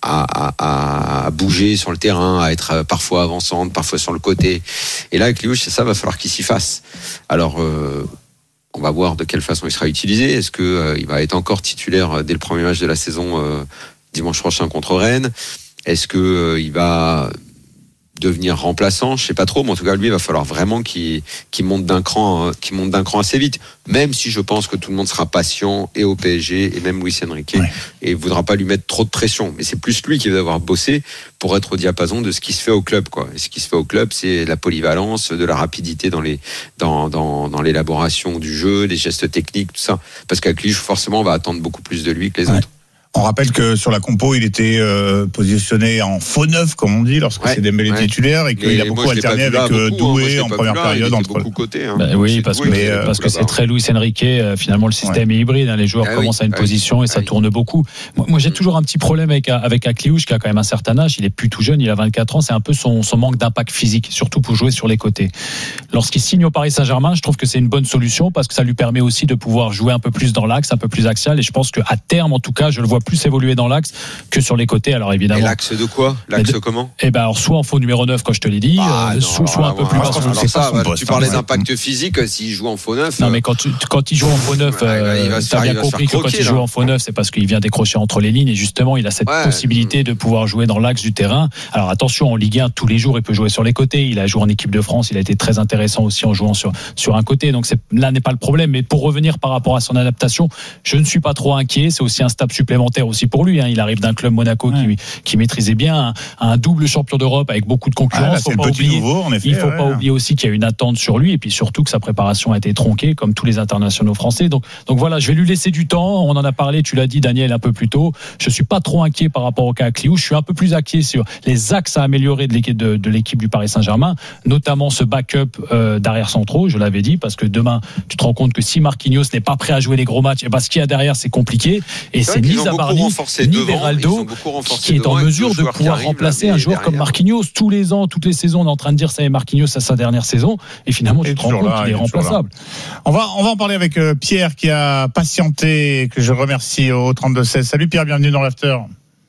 À, à, à bouger sur le terrain, à être parfois avançante, parfois sur le côté. Et là, avec Liouche, c'est ça, va falloir qu'il s'y fasse. Alors, euh, on va voir de quelle façon il sera utilisé. Est-ce que euh, il va être encore titulaire dès le premier match de la saison euh, dimanche prochain contre Rennes? Est-ce que euh, il va devenir remplaçant? Je sais pas trop, mais en tout cas, lui, il va falloir vraiment qu'il, qu'il monte d'un cran, qu'il monte d'un cran assez vite. Même si je pense que tout le monde sera patient, et au P S G, et même Luis Enrique, ouais. et voudra pas lui mettre trop de pression. Mais c'est plus lui qui va devoir bosser pour être au diapason de ce qui se fait au club, quoi. Et ce qui se fait au club, c'est la polyvalence, de la rapidité dans les, dans, dans, dans l'élaboration du jeu, les gestes techniques, tout ça. Parce qu'avec lui, forcément, on va attendre beaucoup plus de lui que les ouais. autres. On rappelle que sur la compo, il était euh, positionné en faux neuf, comme on dit, lorsque ouais, c'est Dembélé ouais. titulaire, et qu'il a beaucoup moi, alterné avec beaucoup, Doué hein, en première là, période. Entre beaucoup côté, hein. bah, oui, parce que, mais, parce que c'est très Luis Enrique. Euh, finalement, le système ouais. est hybride. Hein, les joueurs ah, commencent oui, à une ah, position oui, et ça oui. tourne beaucoup. Moi, moi j'ai toujours un petit problème avec avec Akliouche, qui a quand même un certain âge. Il est plus tout jeune, il a vingt-quatre ans. C'est un peu son, son manque d'impact physique, surtout pour jouer sur les côtés. Lorsqu'il signe au Paris Saint-Germain, je trouve que c'est une bonne solution parce que ça lui permet aussi de pouvoir jouer un peu plus dans l'axe, un peu plus axial. Et je pense qu'à terme, en tout cas, je le vois plus évoluer dans l'axe que sur les côtés. Alors évidemment. Et l'axe de quoi? L'axe de, comment? Eh ben alors soit en faux numéro neuf, comme je te l'ai dit, ah, euh, non, soit, soit un peu plus bas. Tu parlais d'impact physique, s'il joue en faux neuf. Non, mais quand, tu, quand il joue en faux neuf, euh, tu as bien compris que quand il joue en faux neuf, c'est parce qu'il vient décrocher entre les lignes et justement, il a cette ouais. possibilité de pouvoir jouer dans l'axe du terrain. Alors attention, en Ligue un, tous les jours, il peut jouer sur les côtés. Il a joué en équipe de France, il a été très intéressant aussi en jouant sur, sur un côté. Donc c'est, là n'est pas le problème. Mais pour revenir par rapport à son adaptation, je ne suis pas trop inquiet. C'est aussi un step supplémentaire aussi pour lui. Hein. Il arrive d'un club Monaco ouais. qui, qui maîtrisait bien un, un double champion d'Europe avec beaucoup de concurrence. Ah, là, faut pas oublier, nouveau, en effet, il ne faut ouais. pas oublier aussi qu'il y a une attente sur lui et puis surtout que sa préparation a été tronquée comme tous les internationaux français. Donc, donc voilà, je vais lui laisser du temps. On en a parlé, tu l'as dit Daniel un peu plus tôt. Je ne suis pas trop inquiet par rapport au cas Akliouche. Je suis un peu plus inquiet sur les axes à améliorer de l'équipe, de, de l'équipe du Paris Saint-Germain, notamment ce backup euh, d'arrière centraux, je l'avais dit, parce que demain, tu te rends compte que si Marquinhos n'est pas prêt à jouer les gros matchs, et ben, ce qu'il y a derrière, c'est compliqué. Et c'est, c'est ni Zabarni, ni Beraldo qui est en mesure de pouvoir remplacer un joueur comme Marquinhos. Tous les ans, toutes les saisons, on est en train de dire ça est Marquinhos à sa dernière saison. Et finalement, tu te rends compte qu'il est remplaçable. On va, on va en parler avec euh, Pierre qui a patienté, que je remercie au trente-deux seize. Salut Pierre, bienvenue dans l'After.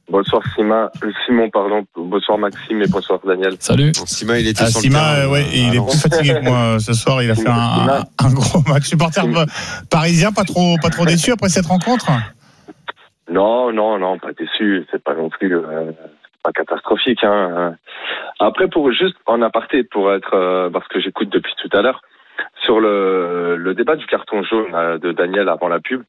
Bonsoir Sima, Simon, pardon. Bonsoir Maxime et bonsoir Daniel. Salut. Sima, il était ah, sur Sima, le terrain. euh, ouais, il alors. est plus fatigué que moi ce soir. Il a fait un, un, un gros match. Supporter parisien, pas trop, pas trop déçu après cette rencontre. Non, non, non, pas déçu. C'est pas non plus euh, pas catastrophique. Hein. Après, pour juste en aparté, pour être euh, parce que j'écoute depuis tout à l'heure sur le, le débat du carton jaune euh, de Daniel avant la pub.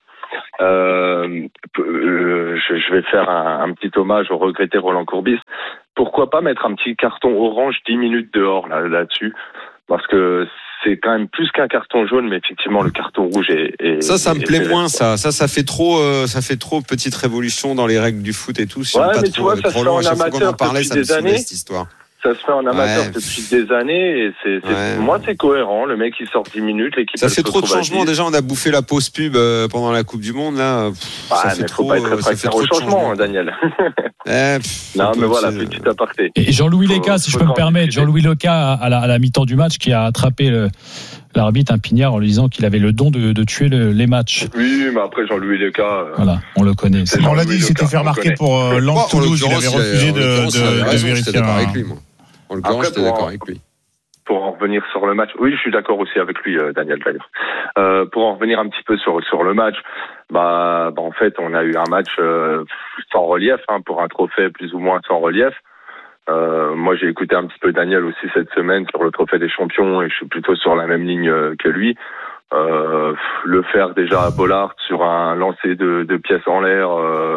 Euh, euh, je, je vais faire un, un petit hommage au regretté Roland Courbis. Pourquoi pas mettre un petit carton orange dix minutes dehors là, là-dessus, parce que c'est quand même plus qu'un carton jaune, mais effectivement le carton rouge est. est ça, ça me est, plaît est moins. Ça, ça, ça fait trop, euh, ça fait trop petite révolution dans les règles du foot et tout. Si ouais, pas mais trop, tu vois, ça se fait en amateur depuis des années. Cette histoire. Ça se fait en amateur ouais. depuis des années et c'est, c'est ouais. moi c'est cohérent. Le mec il sort dix minutes, l'équipe. Ça fait trop de changements. Déjà, on a bouffé la pause pub euh, pendant la Coupe du Monde là. Pff, ah, ça mais fait faut trop, pas être très au changement, Daniel. eh, pff, non, mais voilà, petit aparté. Et Jean-Louis Leca, si je peux me permettre, Jean-Louis Leca à la, à la mi-temps du match qui a attrapé le. L'arbitre, un pignard, en lui disant qu'il avait le don de, de tuer le, les matchs. Oui, mais après Jean-Louis Leca. Euh, voilà, on le connaît. On l'a dit, il s'était fait remarquer pour euh, Lens-Toulouse, il avait refusé de, de, de vérifier. Avec lui, moi. En Après, j'étais d'accord avec lui. Pour en revenir sur le match, oui, je suis d'accord aussi avec lui, euh, Daniel d'ailleurs. Euh, pour en revenir un petit peu sur sur le match, bah, bah en fait, on a eu un match euh, sans relief, hein, pour un trophée plus ou moins sans relief. Euh, moi, j'ai écouté un petit peu Daniel aussi cette semaine sur le trophée des champions et je suis plutôt sur la même ligne euh, que lui. Euh, le faire déjà à Bollaert sur un lancer de, de pièces en l'air, euh,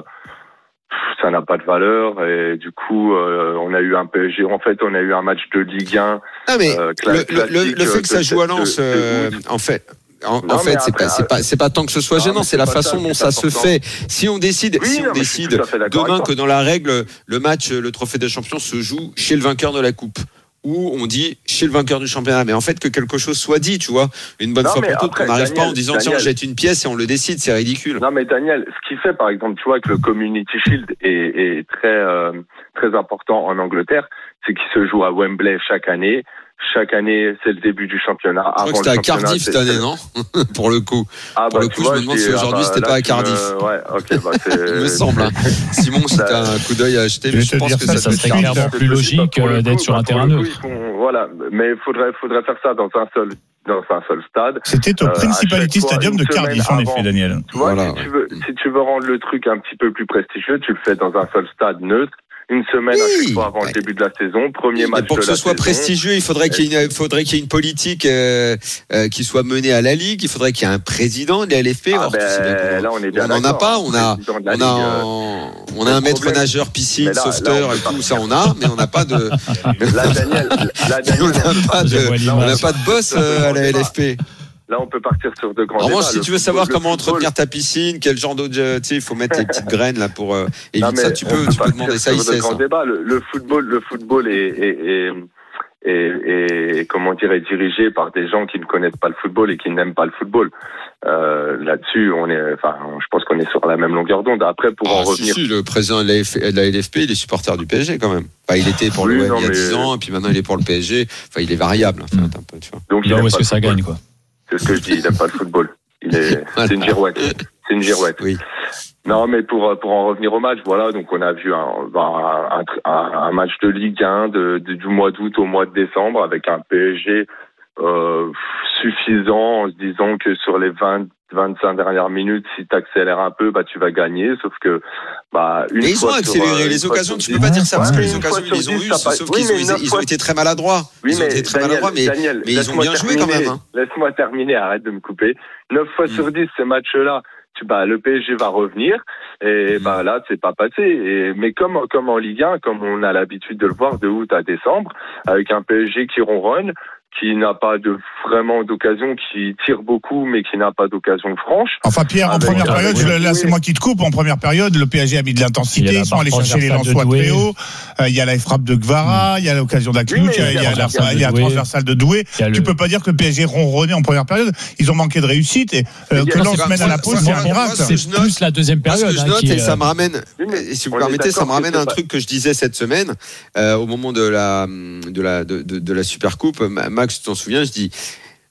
ça n'a pas de valeur et du coup, euh, on a eu un P S G. En fait, on a eu un match de Ligue un. Ah mais euh, cla- le, le, le fait que ça joue à Lens, euh, en fait. En, non, en fait, c'est, après, pas, c'est pas, c'est pas tant que ce soit non, gênant, c'est, c'est la façon ça, dont ça se fait. Si on décide, oui, si on non, décide demain que dans la règle, le match, le trophée des champions se joue chez le vainqueur de la coupe, ou on dit chez le vainqueur du championnat, mais en fait que quelque chose soit dit, tu vois, une bonne non, fois pour toutes, on n'arrive pas en disant Daniel, tiens, on jette une pièce et on le décide, c'est ridicule. Non mais Daniel, ce qui fait par exemple, tu vois que le Community Shield est, est très euh, très important en Angleterre, c'est qu'il se joue à Wembley chaque année. Chaque année, c'est le début du championnat. Je crois que c'était à Cardiff cette année, non? Pour le coup. Ah, Pour bah, le coup, vois, je me demande si aujourd'hui ah, bah, c'était pas à Cardiff. Me... Ouais, ok, bah, c'est... Il me semble. Hein. Simon, si t'as un coup d'œil à acheter, mais je pense que ça, ça serait clairement plus logique euh, d'être sur un terrain neutre. Voilà, mais il faudrait, faudrait faire ça dans un seul, dans un seul stade. C'était au euh, Principality Stadium de Cardiff, en effet, Daniel. Tu vois, voilà, si, ouais. tu veux, si tu veux rendre le truc un petit peu plus prestigieux, tu le fais dans un seul stade neutre. Une semaine oui, à chaque fois avant ouais. le début de la saison, premier oui, match de la saison. Pour que ce soit saison. prestigieux, il faudrait qu'il y ait une, faudrait qu'il y ait une politique euh, euh, qui soit menée à la Ligue. Il faudrait qu'il y ait un président de la L F P. Ah Or, ben, bien là, on est bien on n'en a pas. On a, on a, Ligue, on, on a un maître problème. nageur, piscine, là, sauveteur là, et tout ça, on a, mais on n'a pas de. Là, Daniel, là, Daniel, on n'a pas de, on n'a pas de boss euh, à la L F P. Là, on peut partir sur de grands débats. En revanche, si tu veux savoir comment entretenir ta piscine, quel genre d'eau, tu sais, il faut mettre les petites graines là pour euh, éviter ça. Tu peux, tu peux demander ça. Il sait ça. Le, le football, le football est, est, est, est, est, comment dire, est dirigé par des gens qui ne connaissent pas le football et qui n'aiment pas le football. Euh, là-dessus, on est, enfin, je pense qu'on est sur la même longueur d'onde. Après, pour ah, en revenir, si, si, le président de la, F... de la L F P, il est supporter du P S G quand même. Enfin, il était pour oui, le non, il y a dix mais... ans, et puis maintenant il est pour le P S G. Enfin, il est variable. En fait, un peu, tu vois. Donc, là où est-ce que ça gagne, quoi? C'est ce que je dis, il n'aime pas le football. Il est, c'est une girouette. C'est une girouette. Oui. Non, mais pour, pour en revenir au match, voilà, donc on a vu un, un, un, un match de Ligue un de, de, du mois d'août au mois de décembre avec un P S G euh, suffisant en se disant que sur les vingt, vingt-cinq dernières minutes, si tu accélères un peu, bah, tu vas gagner. Sauf que, bah, une et ils fois ont accéléré sur, les occasions, tu peux pas dire ça, parce que les occasions, ils les ont eues, sauf qu'ils ont, ils ont été très maladroits. Ils ont été très maladroits, mais, mais ils ont bien joué quand même. Hein. Laisse-moi terminer, arrête de me couper. neuf fois sur dix, ces matchs-là, tu, bah, le P S G va revenir, et, bah, là, c'est pas passé. Et, mais comme, comme en Ligue un, comme on a l'habitude de le voir de août à décembre, avec un P S G qui ronronne, qui n'a pas de vraiment d'occasion, qui tire beaucoup, mais qui n'a pas d'occasion franche. Enfin, Pierre, en première période, je, là, c'est moi qui te coupe. En première période, le P S G a mis de l'intensité. Ils sont allés chercher les Lensois très haut. Il y a la frappe de Guevara, il y a l'occasion d'Aklut, il y a la transversale de Doué. Tu peux pas dire que le P S G ronronnait en première période. Ils ont manqué de réussite et que Lens mène à la pause, c'est un miracle. C'est plus la deuxième période. Ce que je note, et ça me ramène, si vous permettez, ça me ramène à un truc que je disais cette semaine, au moment de la, de la, de, de, de la Super Coupe. Max, tu t'en souviens, je dis,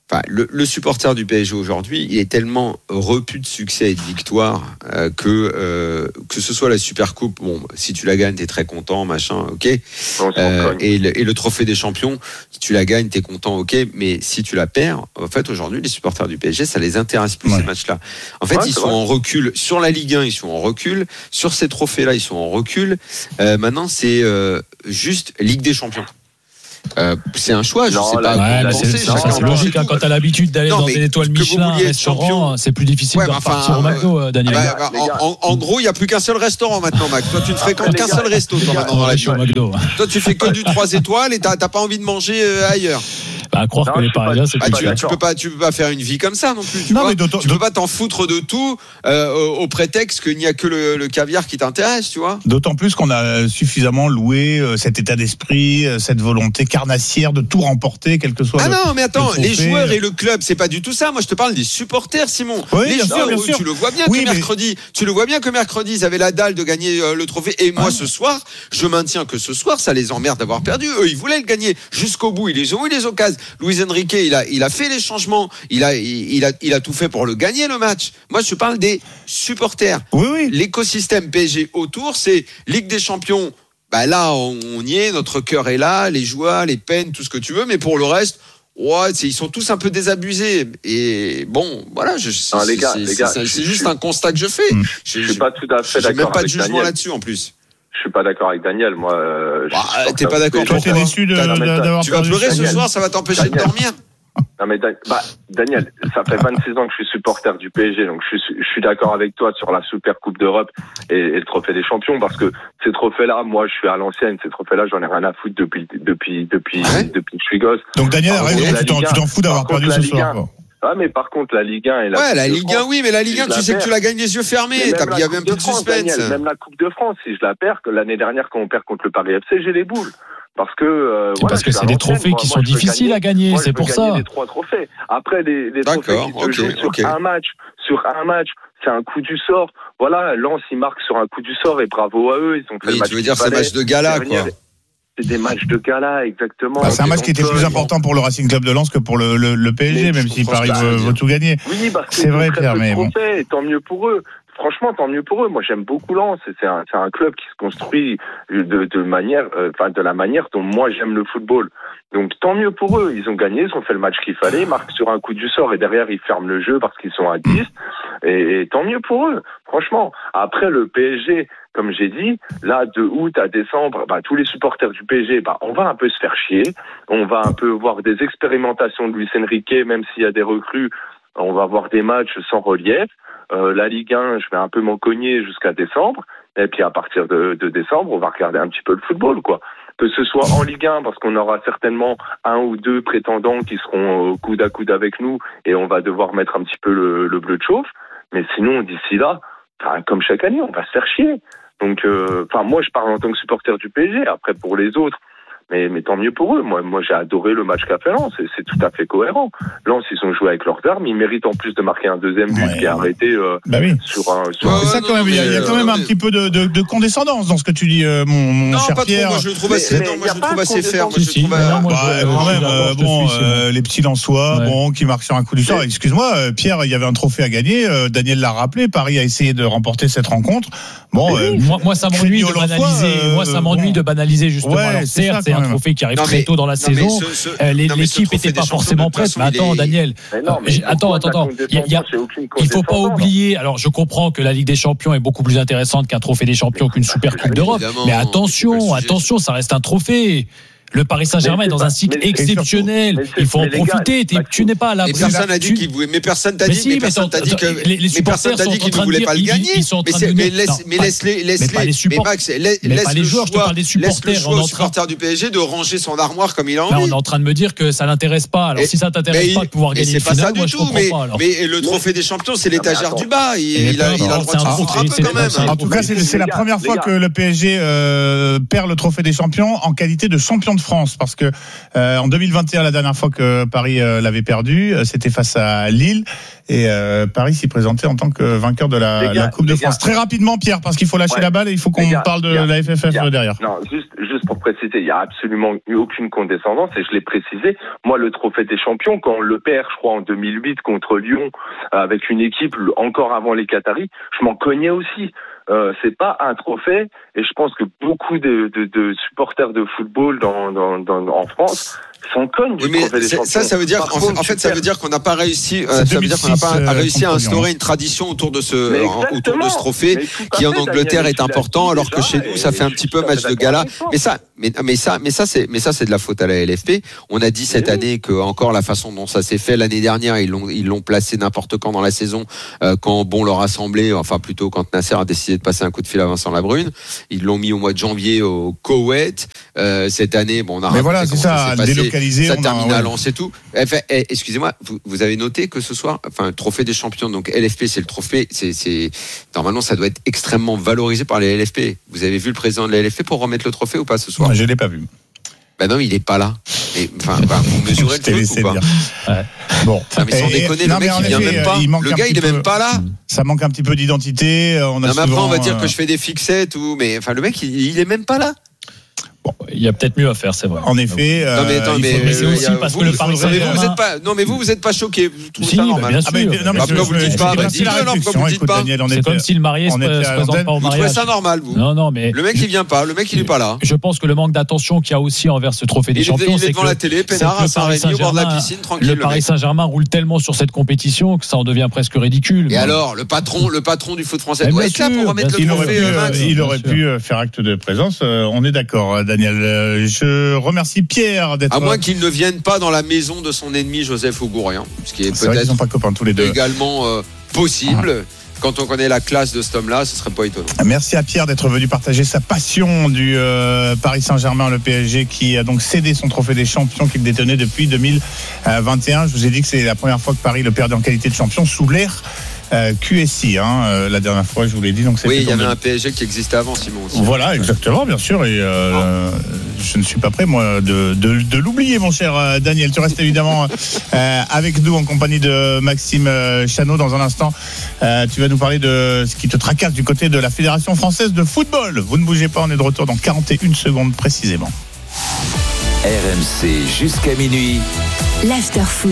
Enfin, le, le supporter du P S G aujourd'hui, il est tellement repu de succès et de victoire euh, que euh, que ce soit la Super Coupe, bon, si tu la gagnes, t'es très content, machin, ok. Euh, et, le, et le trophée des champions, si tu la gagnes, t'es content, ok. Mais si tu la perds, en fait, aujourd'hui, les supporters du P S G, ça les intéresse plus ouais. ces matchs-là. En fait, ouais, ils sont vrai. en recul sur la Ligue un, ils sont en recul sur ces trophées-là, ils sont en recul. Euh, maintenant, c'est euh, juste Ligue des Champions. Euh, c'est un choix, je non, sais pas. Ouais, mais c'est, c'est, ça, c'est logique, hein, quand t'as l'habitude d'aller non, dans des étoiles Michelin, un restaurant, c'est plus difficile ouais, de repartir enfin, au McDo, euh, Daniel. Bah, bah, en, en, en gros, il n'y a plus qu'un seul restaurant maintenant, Max. Toi, tu ne fréquentes qu'un seul resto, toi, maintenant, dans la vie. Toi, tu fais que du trois étoiles et t'as, t'as pas envie de manger euh, ailleurs. Bah, à croire non, que les Parisiens, c'est bah, tu, tu peux pas, tu peux pas faire une vie comme ça non plus. Tu, non, mais tu peux pas t'en foutre de tout euh, au, au prétexte qu'il n'y a que le, le caviar qui t'intéresse, tu vois. D'autant plus qu'on a suffisamment loué euh, cet état d'esprit, euh, cette volonté carnassière de tout remporter, quel que soit. Ah le, non, mais attends, les joueurs et le club, c'est pas du tout ça. Moi, je te parle des supporters, Simon. Oui, les bien joueurs, sûr, bien sûr. Tu le vois bien oui, que mais... mercredi, tu le vois bien que mercredi, ils avaient la dalle de gagner euh, le trophée. Et moi, ah. ce soir, je maintiens que ce soir, ça les emmerde d'avoir perdu. Eux, ils voulaient le gagner jusqu'au bout. Ils ont eu les occasions. Luis Enrique, il a, il a fait les changements. Il a, il, il a, il a tout fait pour le gagner, le match. Moi, je parle des supporters. Oui, oui. L'écosystème P S G autour, c'est Ligue des Champions. Bah là, on, on y est. Notre cœur est là. Les joies, les peines, tout ce que tu veux. Mais pour le reste, ouais, c'est, ils sont tous un peu désabusés. Et bon, voilà, je, c'est, non, les gars, c'est, les gars, c'est, c'est je, juste je, un constat que je fais. Je, je, je suis pas tout à fait j'ai d'accord. J'ai même pas de avec jugement Daniel. là-dessus en plus. Je suis pas d'accord avec Daniel. Moi, euh, bah, t'es pas d'accord. Toi, t'es déçu de, de, d'avoir Tu vas pleurer ce soir, ça va t'empêcher Daniel. de dormir. Non mais bah, Daniel, ça fait vingt-six ans que je suis supporter du P S G, donc je suis, je suis d'accord avec toi sur la Super Coupe d'Europe et, et le trophée des champions, parce que ces trophées-là, moi je suis à l'ancienne, ces trophées-là j'en ai rien à foutre depuis depuis depuis ouais. depuis que je suis gosse. Donc Daniel, raison, tu, t'en, tu t'en fous d'avoir perdu ce soir. Quoi. Ah mais par contre la Ligue un et la ouais Coupe la de Ligue France, un oui mais la Ligue un tu sais perds, que tu la gagnes les yeux fermés, il y a un peu de suspense. Daniel, même la Coupe de France, si je la perds, que l'année dernière quand on perd contre le Paris F C, j'ai les boules. Parce que, euh, c'est voilà, parce que c'est des trophées moi, qui moi, sont difficiles gagner, à gagner, moi, c'est pour ça. Les trois trophées. Après, les, les trophées qui se okay, jouent sur okay. un match, sur un match, c'est un coup du sort. Voilà, Lens, ils marquent sur un coup du sort et bravo à eux. Ils ont fait oui, le match. Tu veux dire, c'est match de gala, quoi. C'est des matchs de gala, exactement. Bah, c'est un match qui était plus bon. important pour le Racing Club de Lens que pour le, le, le P S G, mais même si Paris veut, veut tout gagner. Oui, parce que c'est vrai, Pierre, mais bon. Tant mieux pour eux. Franchement, tant mieux pour eux. Moi, j'aime beaucoup Lens. C'est un, c'est un club qui se construit de, de manière, enfin, euh, de la manière dont moi j'aime le football. Donc, tant mieux pour eux. Ils ont gagné, ils ont fait le match qu'il fallait, ils marquent sur un coup du sort et derrière ils ferment le jeu parce qu'ils sont à dix. Et, et tant mieux pour eux. Franchement. Après, le P S G, comme j'ai dit, là, de août à décembre, bah, tous les supporters du P S G, bah, on va un peu se faire chier. On va un peu voir des expérimentations de Luis Enrique, même s'il y a des recrues, on va voir des matchs sans relief. Euh, la Ligue un, je vais un peu m'en cogner jusqu'à décembre. Et puis à partir de, de décembre, on va regarder un petit peu le football, quoi. Que ce soit en Ligue un, parce qu'on aura certainement un ou deux prétendants qui seront euh, coude à coude avec nous, et on va devoir mettre un petit peu le, le bleu de chauffe. Mais sinon, d'ici là, comme chaque année, on va se faire chier. Donc, enfin, euh, moi, je parle en tant que supporter du P S G. Après, pour les autres, mais, mais tant mieux pour eux. Moi, moi, j'ai adoré le match qu'a fait Lens. C'est, c'est tout à fait cohérent. Lens, ils ont joué avec leurs armes. Ils méritent en plus de marquer un deuxième but ouais. qui est arrêté euh, bah oui. sur un. Sur ouais, un... C'est ça quand même. Il y a, il y a quand même un petit peu de, de, de condescendance dans ce que tu dis, euh, mon, mon non, cher pas Pierre. Trop, moi, je le trouve assez, non, moi, je le trouve assez ferme. Si, si, bah, non, moi, bah, je, quand même, euh, bon, euh, les petits Lensois, ouais. bon, qui marquent sur un coup du sort. Ouais. Excuse-moi, euh, Pierre, il y avait un trophée à gagner. Euh, Daniel l'a rappelé. Paris a essayé de remporter cette rencontre. Bon, euh, moi, moi, ça m'ennuie de banaliser. Euh, moi, ça m'ennuie bon. de banaliser justement. Ouais, Alors, certes, c'est un trophée qui arrive très tôt dans la non, saison. Ce, ce, euh, les, non, l'équipe n'était pas forcément prête. Mais attends, est... Daniel. Mais non, mais euh, attends, attends, attends. Il y a, il faut pas oublier. Alors, je comprends que la Ligue des Champions est beaucoup plus intéressante qu'un trophée des champions, qu'une Super Coupe d'Europe. Mais attention, attention, ça reste un trophée. Le Paris Saint-Germain est dans un cycle exceptionnel. Il faut en profiter. Tu n'es pas à l'abri. Mais personne n'a dit qu'il voulait. Mais personne t'a dit. Mais personne t'a dit que. Les supporters sont en train de dire pas le gagner. Ils sont en train de mais laisse, mais laisse-les, laisse-les. Mais Max, laisse le choix. Laisse le choix au supporter du P S G de ranger son armoire comme il a envie. On est en train de me dire que ça l'intéresse pas. Alors si ça t'intéresse pas de pouvoir gagner une finale, moi je comprends pas. Mais le trophée des champions, c'est l'étagère du bas. Il a le droit de se foutre un peu quand même. En tout cas, c'est la première fois que le P S G perd le trophée des champions en qualité de champion de France, parce que euh, en deux mille vingt et un, la dernière fois que Paris euh, l'avait perdu, euh, c'était face à Lille, et euh, Paris s'y présentait en tant que vainqueur de la, gars, la Coupe de France. Gars. Très rapidement, Pierre, parce qu'il faut lâcher ouais. la balle et il faut qu'on gars, parle de gars, la F F F gars, derrière. Non, juste, juste pour préciser, il n'y a absolument eu aucune condescendance, et je l'ai précisé. Moi, le trophée des champions, quand on le perd, je crois, en deux mille huit contre Lyon, avec une équipe encore avant les Qataris, je m'en cognais aussi. Euh, c'est pas un trophée, et je pense que beaucoup de, de, de supporters de football dans, dans, dans, en France s'en cognent du oui, trophée des champions. Ça, ça veut dire qu'en fait, en fait, ça veut dire qu'on n'a pas réussi, euh, ça veut dire qu'on n'a pas euh, réussi à instaurer une tradition autour de ce, en, autour de ce trophée qui en Angleterre Daniel, est important, alors que chez nous, ça fait un petit peu match de gala. Mais ça, mais, mais ça, mais ça, c'est, mais ça, c'est de la faute à la L F P. On a dit cette oui. année que encore la façon dont ça s'est fait l'année dernière, ils l'ont, ils l'ont placé n'importe quand dans la saison, euh, quand bon leur a semblé, enfin plutôt quand Nasser a décidé de passer un coup de fil à Vincent Labrune. Ils l'ont mis au mois de janvier au Koweït. Euh, cette année, bon, on a mais voilà, c'est ça, ça délocalisé, ça termine à Lens et tout. Enfin, eh, excusez-moi, vous, vous avez noté que ce soir, enfin, trophée des champions, donc L F P, c'est le trophée, c'est, c'est, normalement, ça doit être extrêmement valorisé par les L F P. Vous avez vu le président de la L F P pour remettre le trophée ou pas ce soir? Non, je l'ai pas vu. Ben non, il est pas là. Et, enfin, bah, vous mesurez le truc ou pas ouais. Bon. Non, mais sans et, déconner, non, le mec il vient effet, même pas. Le gars il est peu, même pas là. Ça manque un petit peu d'identité. On a non, souvent, mais après on va dire euh... que je fais des fixettes ou, mais enfin le mec il, il est même pas là. Bon, il y a peut-être mieux à faire, c'est vrai. En effet. Euh, non mais attends, mais, mais c'est aussi parce vous, que le Paris Saint-Germain. Vous êtes pas, non mais vous vous êtes pas choqué. Si, bah, bien sûr. Ah, mais, non, mais pourquoi vous le dites pas? Bah, dites-le alors, pourquoi vous le dites pas? C'est comme si le marié se présente pas au mariage. Vous trouvez ça normal, vous? Non, non, mais le mec il vient pas, le mec il est pas là. Je pense que le manque d'attention qu'il y a aussi envers ce trophée des champions, c'est que devant la télé, Pénard à Saint-Rémy au bord de la piscine, tranquille. Le Paris Saint-Germain roule tellement sur cette compétition que ça en devient presque ridicule. Et alors, le patron, le patron du foot français doit être là pour remettre le trophée. Il aurait pu faire acte de présence. On est d'accord, Daniel. Je remercie Pierre d'être. À moins qu'il ne vienne pas dans la maison de son ennemi Joseph Augourian, ce qui est c'est peut-être sont pas copains, tous les deux. également euh, possible. Ah. Quand on connaît la classe de cet homme-là, ce serait pas étonnant. Merci à Pierre d'être venu partager sa passion du euh, Paris Saint-Germain, le P S G, qui a donc cédé son trophée des champions qu'il détenait depuis deux mille vingt et un. Je vous ai dit que c'est la première fois que Paris le perdait en qualité de champion sous l'ère Euh, Q S I, hein, euh, la dernière fois, je vous l'ai dit. Donc oui, il y avait un P S G qui existait avant, Simon aussi. Voilà, exactement, bien sûr. Et euh, oh. je ne suis pas prêt, moi, de, de, de l'oublier, mon cher Daniel. Tu restes évidemment euh, avec nous en compagnie de Maxime Chanot. Dans un instant, euh, tu vas nous parler de ce qui te tracasse du côté de la Fédération française de football. Vous ne bougez pas, on est de retour dans quarante et une secondes précisément. R M C jusqu'à minuit. L'after-foot.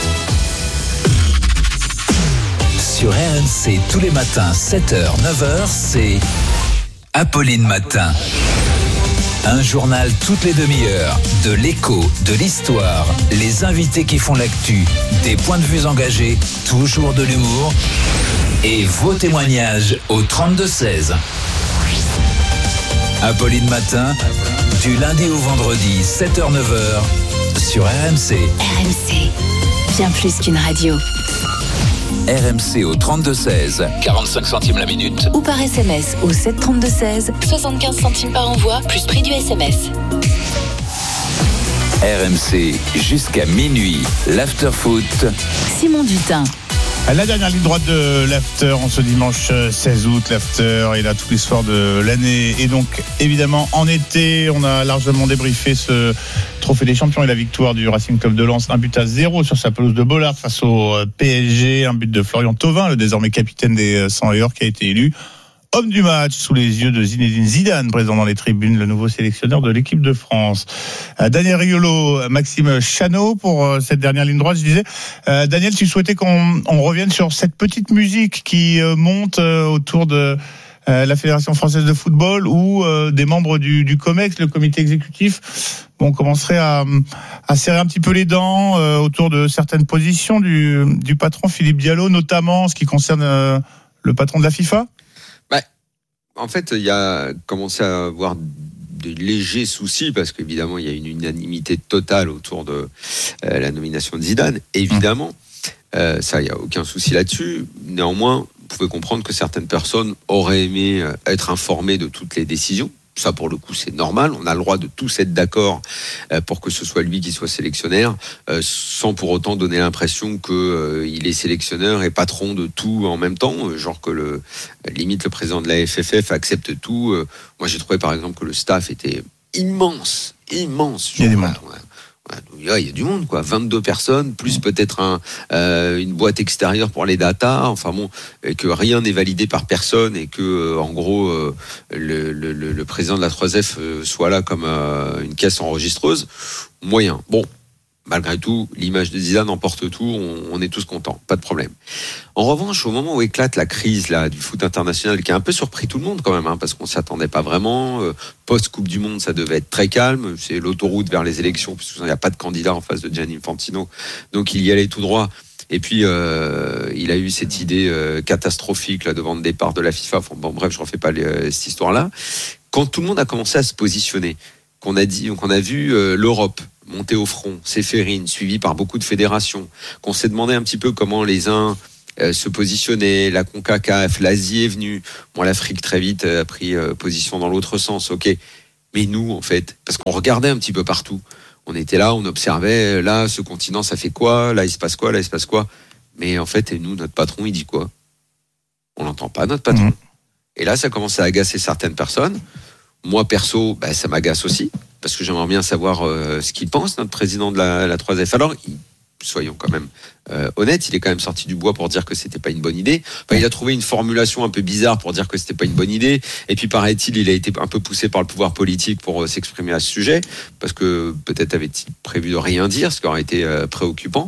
Sur R M C, tous les matins, sept heures, neuf heures, c'est Apolline Matin. Un journal toutes les demi-heures, de l'écho, de l'histoire, les invités qui font l'actu, des points de vue engagés, toujours de l'humour et vos témoignages au trente-deux seize. Apolline Matin, du lundi au vendredi, sept heures, neuf heures, sur R M C. R M C, bien plus qu'une radio. R M C au trente-deux seize, quarante-cinq centimes la minute. Ou par S M S au sept trente-deux seize, soixante-quinze centimes par envoi, plus prix du S M S. R M C jusqu'à minuit, l'after-foot. Simon Dutin. La dernière ligne droite de l'after en ce dimanche seize août, l'after est là tous les soirs de l'année. Et donc, évidemment, en été, on a largement débriefé ce trophée des champions et la victoire du Racing Club de Lens. Un but à zéro sur sa pelouse de Bollaert face au P S G. Un but de Florian Thauvin, le désormais capitaine des cent et or, qui a été élu homme du match sous les yeux de Zinedine Zidane, présent dans les tribunes, le nouveau sélectionneur de l'équipe de France. Euh, Daniel Riolo, Maxime Chanot pour euh, cette dernière ligne droite. Je disais, euh, Daniel, tu souhaitais qu'on on revienne sur cette petite musique qui euh, monte euh, autour de euh, la Fédération française de football ou euh, des membres du, du COMEX, le comité exécutif. Bon, on commencerait à, à serrer un petit peu les dents euh, autour de certaines positions du, du patron Philippe Diallo, notamment en ce qui concerne euh, le patron de la FIFA. En fait, il y a commencé à avoir des légers soucis parce qu'évidemment, il y a une unanimité totale autour de euh, la nomination de Zidane. Évidemment, euh, ça, il n'y a aucun souci là-dessus. Néanmoins, vous pouvez comprendre que certaines personnes auraient aimé être informées de toutes les décisions. Ça, pour le coup, c'est normal. On a le droit de tous être d'accord pour que ce soit lui qui soit sélectionneur, sans pour autant donner l'impression qu'il est sélectionneur et patron de tout en même temps. Genre que le limite le président de la F F F accepte tout. Moi, j'ai trouvé par exemple que le staff était immense, immense. Il y a du monde. Il y a du monde, quoi. vingt-deux personnes, plus peut-être un, euh, une boîte extérieure pour les datas. Enfin bon, et que rien n'est validé par personne et que, euh, en gros, euh, le, le, le président de la trois F euh, soit là comme euh, une caisse enregistreuse. Moyen. Bon. Malgré tout, l'image de Zidane emporte tout, on, on est tous contents, pas de problème. En revanche, au moment où éclate la crise là du foot international, qui a un peu surpris tout le monde quand même, hein, parce qu'on s'y attendait pas vraiment, euh, post-Coupe du Monde, ça devait être très calme, c'est l'autoroute vers les élections, puisqu'il n'y a pas de candidat en face de Gianni Infantino, donc il y allait tout droit. Et puis, euh, il a eu cette idée euh, catastrophique là, devant le départ de la FIFA. Enfin, bon, bref, je ne refais pas les, euh, cette histoire-là. Quand tout le monde a commencé à se positionner, qu'on a, dit, qu'on a vu euh, l'Europe monter au front, Séphérine, suivi par beaucoup de fédérations, qu'on s'est demandé un petit peu comment les uns euh, se positionnaient, la CONCACAF, l'Asie est venue, bon, l'Afrique très vite a pris euh, position dans l'autre sens, ok. Mais nous, en fait, parce qu'on regardait un petit peu partout, on était là, on observait, là, ce continent, ça fait quoi, là, il se passe quoi, là, il se passe quoi. Mais en fait, et nous, notre patron, il dit quoi? On n'entend pas notre patron. Mmh. Et là, ça commence à agacer certaines personnes. Moi, perso, bah, ça m'agace aussi, parce que j'aimerais bien savoir euh, ce qu'il pense, notre président de la, la trois F. Alors, il, soyons quand même euh, honnêtes, il est quand même sorti du bois pour dire que c'était pas une bonne idée. Enfin, il a trouvé une formulation un peu bizarre pour dire que c'était pas une bonne idée. Et puis, paraît-il, il a été un peu poussé par le pouvoir politique pour euh, s'exprimer à ce sujet, parce que peut-être avait-il prévu de rien dire, ce qui aurait été euh, préoccupant.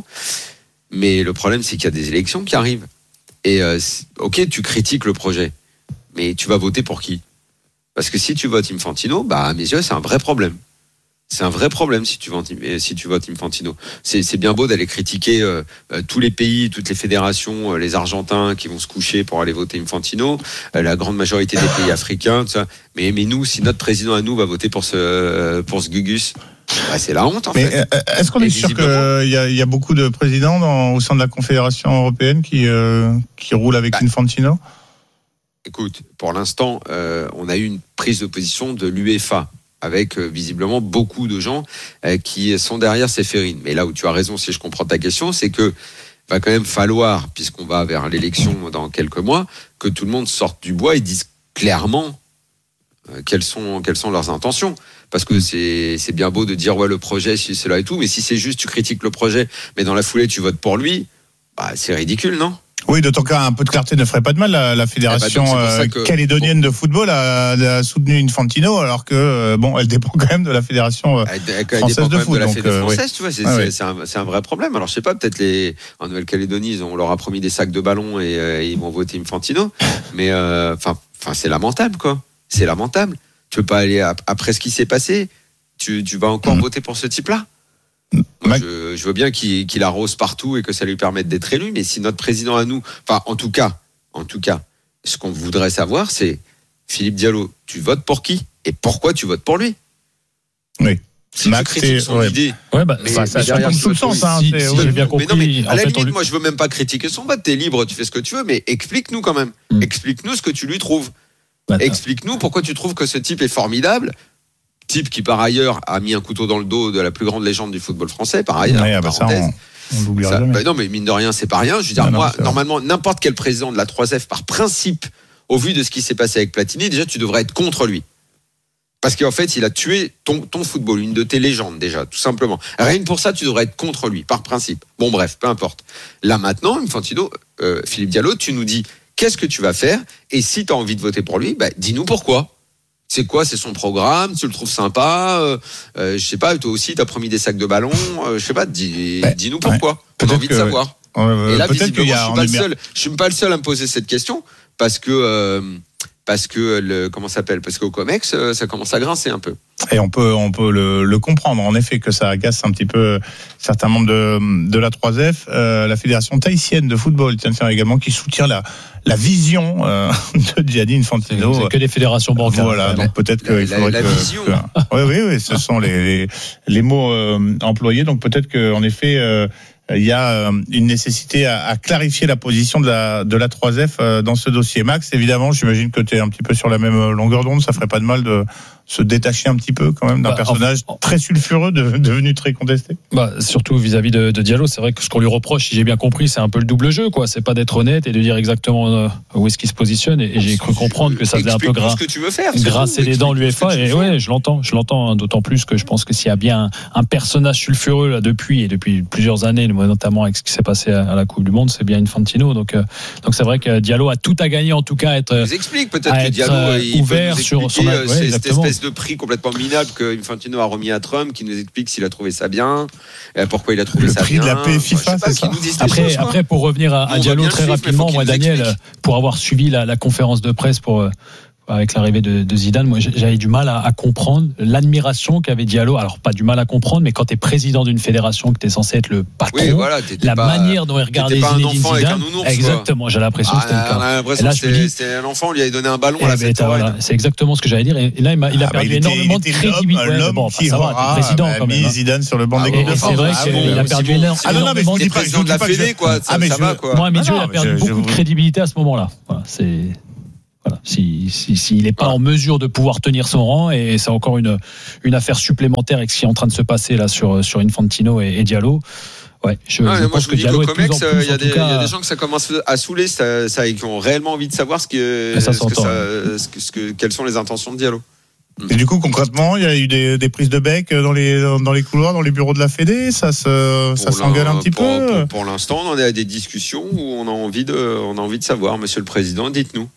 Mais le problème, c'est qu'il y a des élections qui arrivent. Et euh, ok, tu critiques le projet, mais tu vas voter pour qui? Parce que si tu votes Infantino, bah, à mes yeux, c'est un vrai problème. C'est un vrai problème si tu votes, si tu votes Infantino. C'est, c'est bien beau d'aller critiquer euh, euh, tous les pays, toutes les fédérations, euh, les Argentins qui vont se coucher pour aller voter Infantino, euh, la grande majorité des pays africains, tout ça. Mais, mais nous, si notre président à nous va voter pour ce, pour ce Gugus, bah, c'est la honte en mais fait. Est-ce qu'on est sûr qu'il y a, y a beaucoup de présidents dans, au sein de la Confédération européenne qui, euh, qui roulent avec bah. Infantino? Écoute, pour l'instant, euh, on a eu une prise de position de l'UEFA avec euh, visiblement beaucoup de gens euh, qui sont derrière Séphérine. Mais là où tu as raison, si je comprends ta question, c'est que va quand même falloir, puisqu'on va vers l'élection dans quelques mois, que tout le monde sorte du bois et dise clairement euh, quelles sont quelles sont leurs intentions. Parce que c'est c'est bien beau de dire ouais le projet, si c'est là et tout, mais si c'est juste tu critiques le projet, mais dans la foulée tu votes pour lui, bah c'est ridicule, non? Oui, d'autant qu'un peu de clarté ne ferait pas de mal. La, la fédération eh ben donc, que, calédonienne bon, de football a, a soutenu Infantino, alors que bon, elle dépend quand même de la fédération elle, elle française de foot. De la donc, fédération française, oui. tu vois, c'est, ah, c'est, oui. c'est, un, c'est un vrai problème. Alors je sais pas, peut-être les en Nouvelle-Calédonie, ils ont, on leur a promis des sacs de ballons et, euh, et ils vont voter Infantino, mais enfin, euh, c'est lamentable, quoi. C'est lamentable. Tu peux pas aller après ce qui s'est passé. Tu, tu vas encore mmh. voter pour ce type-là? Moi, je, je veux bien qu'il, qu'il arrose partout et que ça lui permette d'être élu, mais si notre président à nous, enfin, en tout cas, en tout cas, ce qu'on voudrait savoir, c'est Philippe Diallo, tu votes pour qui et pourquoi tu votes pour lui? Oui. Si Max, tu critiques son ouais. idée, ouais, bah, mais, ça, mais ça derrière, tombe tout le sens. Hein, si, si j'ai bien compris. Mais non, mais à la fait, limite, on... moi, je veux même pas critiquer son vote. T'es libre, tu fais ce que tu veux, mais explique-nous quand même. Mm. Explique-nous ce que tu lui trouves. Bah, explique-nous pourquoi tu trouves que ce type est formidable. Type qui, par ailleurs, a mis un couteau dans le dos de la plus grande légende du football français, par ailleurs. Ouais, bah ça, on, on l'oubliera ça, jamais. Bah non, mais mine de rien, c'est pas rien. Je veux dire, non, moi, non, normalement, n'importe quel président de la trois F, par principe, au vu de ce qui s'est passé avec Platini, déjà, tu devrais être contre lui. Parce qu'en fait, il a tué ton, ton football, une de tes légendes, déjà, tout simplement. Rien que pour ça, tu devrais être contre lui, par principe. Bon, bref, peu importe. Là, maintenant, Infantino, euh, Philippe Diallo, tu nous dis, qu'est-ce que tu vas faire? Et si tu as envie de voter pour lui, bah, dis-nous pourquoi. C'est quoi? C'est son programme? Tu le trouves sympa? euh, euh, Je sais pas, toi aussi, t'as promis des sacs de ballons. Euh, je sais pas, dis, bah, dis-nous pourquoi. Ouais, on a envie de savoir. Ouais, ouais, et là, visiblement, je suis pas le seul. Je suis pas le seul à me poser cette question parce que euh, parce que le comment ça s'appelle? Parce qu'au Comex, ça commence à grincer un peu. Et on peut on peut le, le comprendre en effet que ça agace un petit peu certains membres de de la trois F. Euh, la fédération tahitienne de football, tiens, tiens également, qui soutient la la vision euh, de Gianni Infantino. C'est que des fédérations bancaires. Voilà, donc peut-être que la, il faudrait la, la que, vision. que oui oui oui, ce sont les les, les mots euh, employés. Donc peut-être que en effet euh, il y a une nécessité à, à clarifier la position de la de la trois F dans ce dossier. Max, évidemment, j'imagine que tu es un petit peu sur la même longueur d'onde. Ça ferait pas de mal de se détacher un petit peu quand même d'un bah, personnage en... très sulfureux, de, devenu très contesté. Bah, surtout vis-à-vis de, de Diallo, c'est vrai que ce qu'on lui reproche, si j'ai bien compris, c'est un peu le double jeu, quoi. C'est pas d'être honnête et de dire exactement euh, où est-ce qu'il se positionne. Et, et j'ai cru comprendre que ça faisait un peu gras, ce que tu veux faire, grasser les dents l'UEFA. Et ouais, je l'entends, je l'entends. Hein, d'autant plus que je pense que s'il y a bien un, un personnage sulfureux là depuis et depuis plusieurs années, notamment avec ce qui s'est passé à, à la Coupe du Monde, c'est bien Infantino. Donc, euh, donc c'est vrai que Diallo a tout à gagner, en tout cas, à être. Je vous explique peut-être que Diallo euh, il ouvert peut nous sur son. Euh, Ouais, c'est exactement. cette espèce de prix complètement minable que Infantino a remis à Trump, qui nous explique s'il a trouvé ça bien, pourquoi il a trouvé le ça prix bien. de la paix FIFA, enfin, c'est ça. Après, choses, après, pour revenir à, à Diallo très chiffre, rapidement, moi, Daniel, explique. Pour avoir suivi la, la conférence de presse pour. Avec l'arrivée de, de Zidane, moi j'avais du mal à, à comprendre l'admiration qu'avait Diallo. Alors pas du mal à comprendre, mais quand tu es président d'une fédération, que tu es censé être le patron, oui, voilà, la pas, manière dont il regardait Zinedine Zidane, exactement, j'ai l'impression ah, que c'était le cas. On a l'impression que c'était, c'était un enfant, on lui avait donné un ballon. Eh à la ben, voilà, c'est exactement ce que j'allais dire. Et là, il, m'a, il a ah, perdu il énormément était, de crédibilité. L'homme, l'homme bon, qui ça aura va, président quand même. Mis Zidane sur le banc de l'équipe de France. C'est vrai qu'il a perdu énormément. Ah non, non, mais je dis pas, je dis de la Fédé, quoi. Ça va, quoi. Moi, à mes yeux, il a perdu beaucoup de crédibilité à ce moment-là. Voilà, c'est. Voilà. Si, si, s'il n'est pas voilà. en mesure de pouvoir tenir son rang, et c'est encore une, une affaire supplémentaire avec ce qui est en train de se passer là sur, sur Infantino et, et Diallo. Ouais, je, ouais, je moi pense je que dis Diallo qu'au Comex, il y, y, y a des gens que ça commence à saouler, ça, ça, qui ont réellement envie de savoir ce que, ça ce que ça, ce que, ce que, quelles sont les intentions de Diallo. Et du coup, concrètement, il y a eu des, des prises de bec dans les, dans les couloirs, dans les bureaux de la Fédé. Ça, se, ça s'engueule un petit pour, peu. Pour, pour l'instant, on en est à des discussions où on a envie de, on a envie de savoir. Monsieur le Président, dites-nous.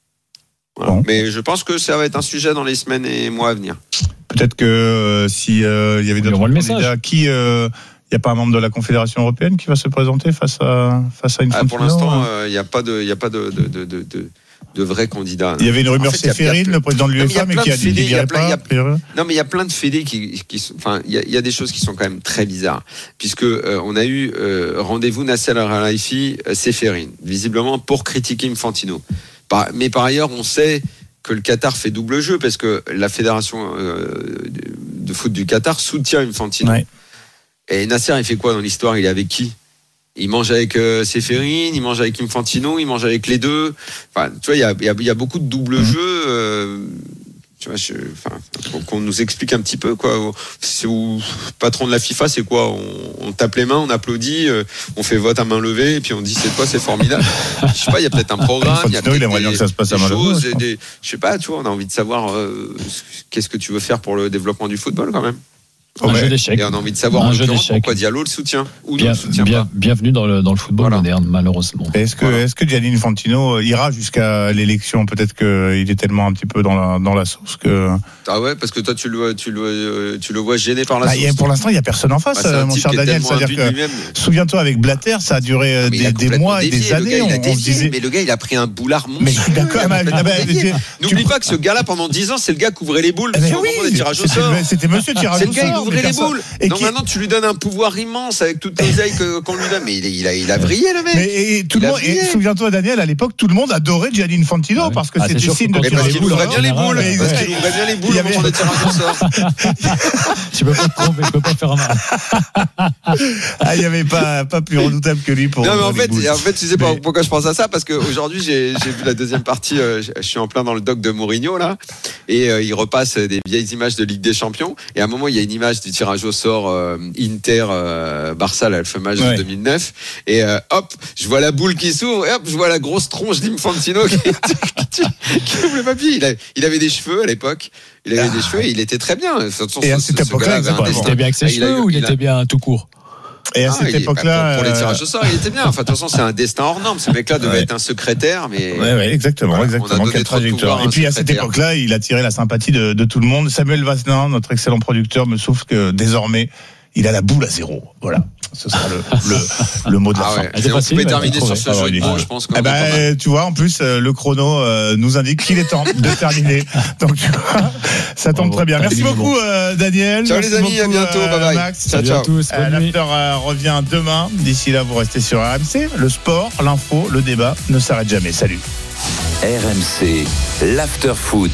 Voilà. Bon. Mais je pense que ça va être un sujet dans les semaines et mois à venir. Peut-être que euh, si euh, il y avait d'autres candidats, qui, il euh, n'y a pas un membre de la Confédération européenne qui va se présenter face à face à Infantino. Ah, pour l'instant, il n'y euh, a pas de, il y a pas de, de, de, de, de de vrais candidats. Il y avait une rumeur en fait, Séphérine, le président de l'UEFA, mais, mais qui a dit qu'il n'y pas. Non, mais il y a plein de fédés qui, qui sont, enfin, il y, a, il y a des choses qui sont quand même très bizarres, puisque euh, on a eu euh, rendez-vous Nasser Al-Khelaifi, euh, Séphérine, visiblement pour critiquer Infantino. Par, mais par ailleurs, on sait que le Qatar fait double jeu parce que la fédération euh, de foot du Qatar soutient Infantino. Ouais. Et Nasser, il fait quoi dans l'histoire? Il est avec qui? Il mange avec euh, Séphérine, il mange avec Infantino, il mange avec les deux. Enfin, tu vois, il y a, y a, y a beaucoup de double mmh. jeu. Euh, tu vois, je, enfin, qu'on nous explique un petit peu, quoi. C'est où, patron de la FIFA, c'est quoi? On, on tape les mains, on applaudit, euh, on fait vote à main levée, et puis on dit c'est quoi, c'est formidable. Je sais pas, il y a peut-être un programme, il y a peut-être il aimerait bien que ça se passe à main choses, levée, des, je sais pas, tu vois, on a envie de savoir euh, qu'est-ce que tu veux faire pour le développement du football, quand même. Un ouais. jeu d'échecs. Et on a envie de savoir un en jeu pourquoi Diallo le soutient ou bien, ne le soutient bien, pas. Bienvenue dans le, dans le football voilà. moderne, malheureusement. Est-ce que, voilà. est-ce que Gianni Infantino ira jusqu'à l'élection? Peut-être qu'il est tellement un petit peu dans la, dans la sauce que. Ah ouais, parce que toi, tu le, tu le, tu le vois gêné par la bah, sauce. Y a, pour l'instant, il n'y a personne en face, bah, mon cher Daniel. C'est-à-dire que, souviens-toi, avec Blatter, ça a duré ah, des, des mois et des années. Gars, on, a dévié, on disait... Mais le gars, il a pris un boulard monstre. Mais je suis d'accord. N'oublie pas que ce gars-là, pendant dix ans, c'est le gars qui ouvrait les boules sur le moment des tirages au sort. C'était monsieur tirage au sort. C'est le gars qui ouvrait les boules. Donc qui... maintenant tu lui donnes un pouvoir immense avec toutes les ailes que, qu'on lui donne, mais il, il, a, il a brillé le mec. Mais et tout le monde, et souviens-toi Daniel, à l'époque tout le monde adorait Gianni Infantino ouais. parce que ah, c'était signe de tirer les boules. Parce qu'il ouvrait bien les boules. Parce qu'il ouvrait bien les boules au moment des tirages au sort. Tu peux pas te tromper, tu peux pas faire un mal. Ah, il y avait pas pas plus redoutable que lui pour. Non mais en fait, en fait, tu sais pas pourquoi je pense à ça, parce qu'aujourd'hui j'ai j'ai vu la deuxième partie. Je suis en plein dans le doc de Mourinho là, et il repasse des vieilles images de Ligue des Champions. Et à un moment il y a une image du tirage au sort Inter euh, Barça, là, le fameux match ouais. de deux mille neuf, et euh, hop, je vois la boule qui s'ouvre, et hop, je vois la grosse tronche d'Infantino qui, qui, qui ouvre le papier. Il, a, il avait des cheveux à l'époque, il avait ah. des cheveux, et il était très bien. De toute façon, et à ce, cette ce époque-là, il était bien avec ses cheveux a, ou il, il était bien tout court? Et à ah, cette il, époque-là, pour, pour les tirages au sort, il était bien. Enfin, de toute façon, c'est un destin hors norme. Ce mec-là devait ouais. être un secrétaire, mais. Ouais, ouais, exactement, voilà, exactement. Quelle trajectoire. Et puis à cette époque-là, il a tiré la sympathie de, de tout le monde. Samuel Vaznin, notre excellent producteur, me souffle que désormais, il a la boule à zéro. Voilà. Ce sera le, le, le mot de la ah fin. Ouais. On facile, peut terminer sur ce jeu de mots, je pense. Eh ben, tu vois, en plus, le chrono euh, nous indique qu'il est temps de terminer. Donc, tu vois, ça tombe très bien. Merci beaucoup, euh, Daniel. Ciao Merci les amis, beaucoup, à bientôt. Euh, bye bye. Max. Salut ciao, ciao. à tous. Euh, L'after euh, revient demain. D'ici là, vous restez sur R M C. Le sport, l'info, le débat ne s'arrête jamais. Salut. R M C, l'after foot.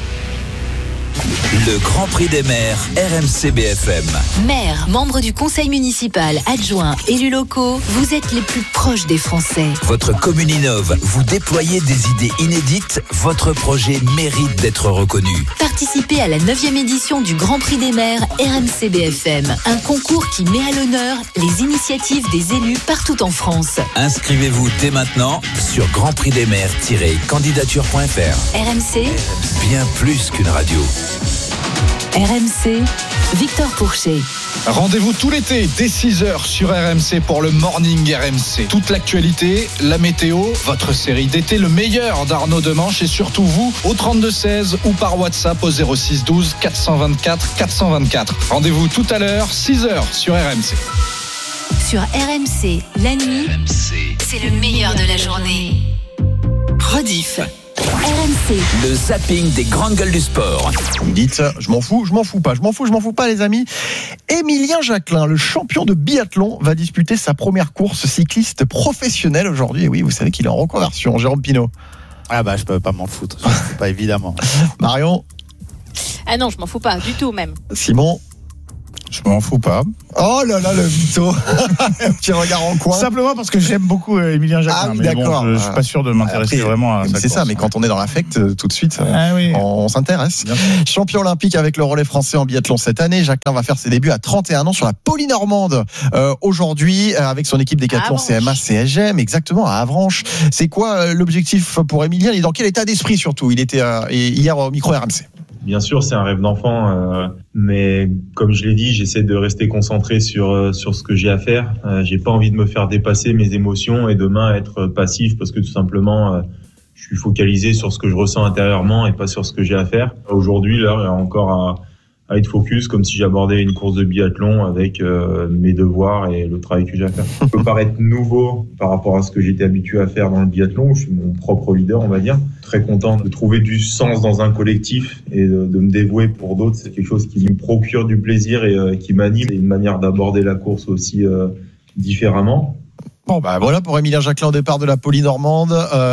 Le Grand Prix des maires, R M C B F M. Maires, membres du conseil municipal, adjoints, élus locaux, vous êtes les plus proches des Français. Votre commune innove, vous déployez des idées inédites faites, votre projet mérite d'être reconnu. Participez à la neuvième édition du Grand Prix des maires R M C B F M, un concours qui met à l'honneur les initiatives des élus partout en France. Inscrivez-vous dès maintenant sur grand prix des maires tiret candidature point f r. R M C, Bien plus qu'une radio. R M C, Victor Pourchet. Rendez-vous tout l'été dès six heures sur R M C pour le Morning R M C. Toute l'actualité, la météo, votre série d'été, le meilleur d'Arnaud Demanche et surtout vous au trente-deux seize ou par WhatsApp au zéro six douze quatre cent vingt-quatre quatre cent vingt-quatre. Rendez-vous tout à l'heure, six heures sur R M C. Sur R M C, la nuit, R M C. c'est le meilleur de la journée. Rediff. R M C. Le zapping des grandes gueules du sport. Vous me dites, je m'en fous, je m'en fous pas, je m'en fous, je m'en fous pas les amis. Emilien Jacquelin, le champion de biathlon, va disputer sa première course cycliste professionnelle aujourd'hui. Et oui, vous savez qu'il est en reconversion. Jérôme Pinault. Ah bah je peux pas m'en foutre, c'est pas évidemment. Marion. Ah non, je m'en fous pas, du tout même. Simon. Je m'en fous pas. Oh là là, le mytho. Un petit regard en coin. Simplement parce que j'aime beaucoup euh, Emilien Jacquelin. Ah oui, mais d'accord. Bon, je, je suis pas sûr de m'intéresser Après, vraiment à ça. C'est ça, mais quand on est dans l'affect, euh, tout de suite, euh, ah oui. on, on s'intéresse. Champion olympique avec le relais français en biathlon cette année, Jacquelin va faire ses débuts à trente et un ans sur la Polynormande euh, aujourd'hui euh, avec son équipe Décathlon C M A C S G M, exactement à Avranches. C'est quoi euh, l'objectif pour Emilien? Il est dans quel état d'esprit surtout? Il était euh, hier au micro R M C. Bien sûr, c'est un rêve d'enfant, euh, mais comme je l'ai dit, j'essaie de rester concentré sur euh, sur ce que j'ai à faire. Euh, j'ai pas envie de me faire dépasser mes émotions et demain être passif parce que tout simplement, euh, je suis focalisé sur ce que je ressens intérieurement et pas sur ce que j'ai à faire. Aujourd'hui, là, il y a encore à, à être focus, comme si j'abordais une course de biathlon avec euh, mes devoirs et le travail que j'ai à faire. Ça peut paraître nouveau par rapport à ce que j'étais habitué à faire dans le biathlon. Je suis mon propre leader, on va dire. Très content de trouver du sens dans un collectif et de, de me dévouer pour d'autres. C'est quelque chose qui me procure du plaisir et euh, qui m'anime. Et une manière d'aborder la course aussi euh, différemment. Bon bah voilà pour Emilien Jacquelin au départ de la Polynormande.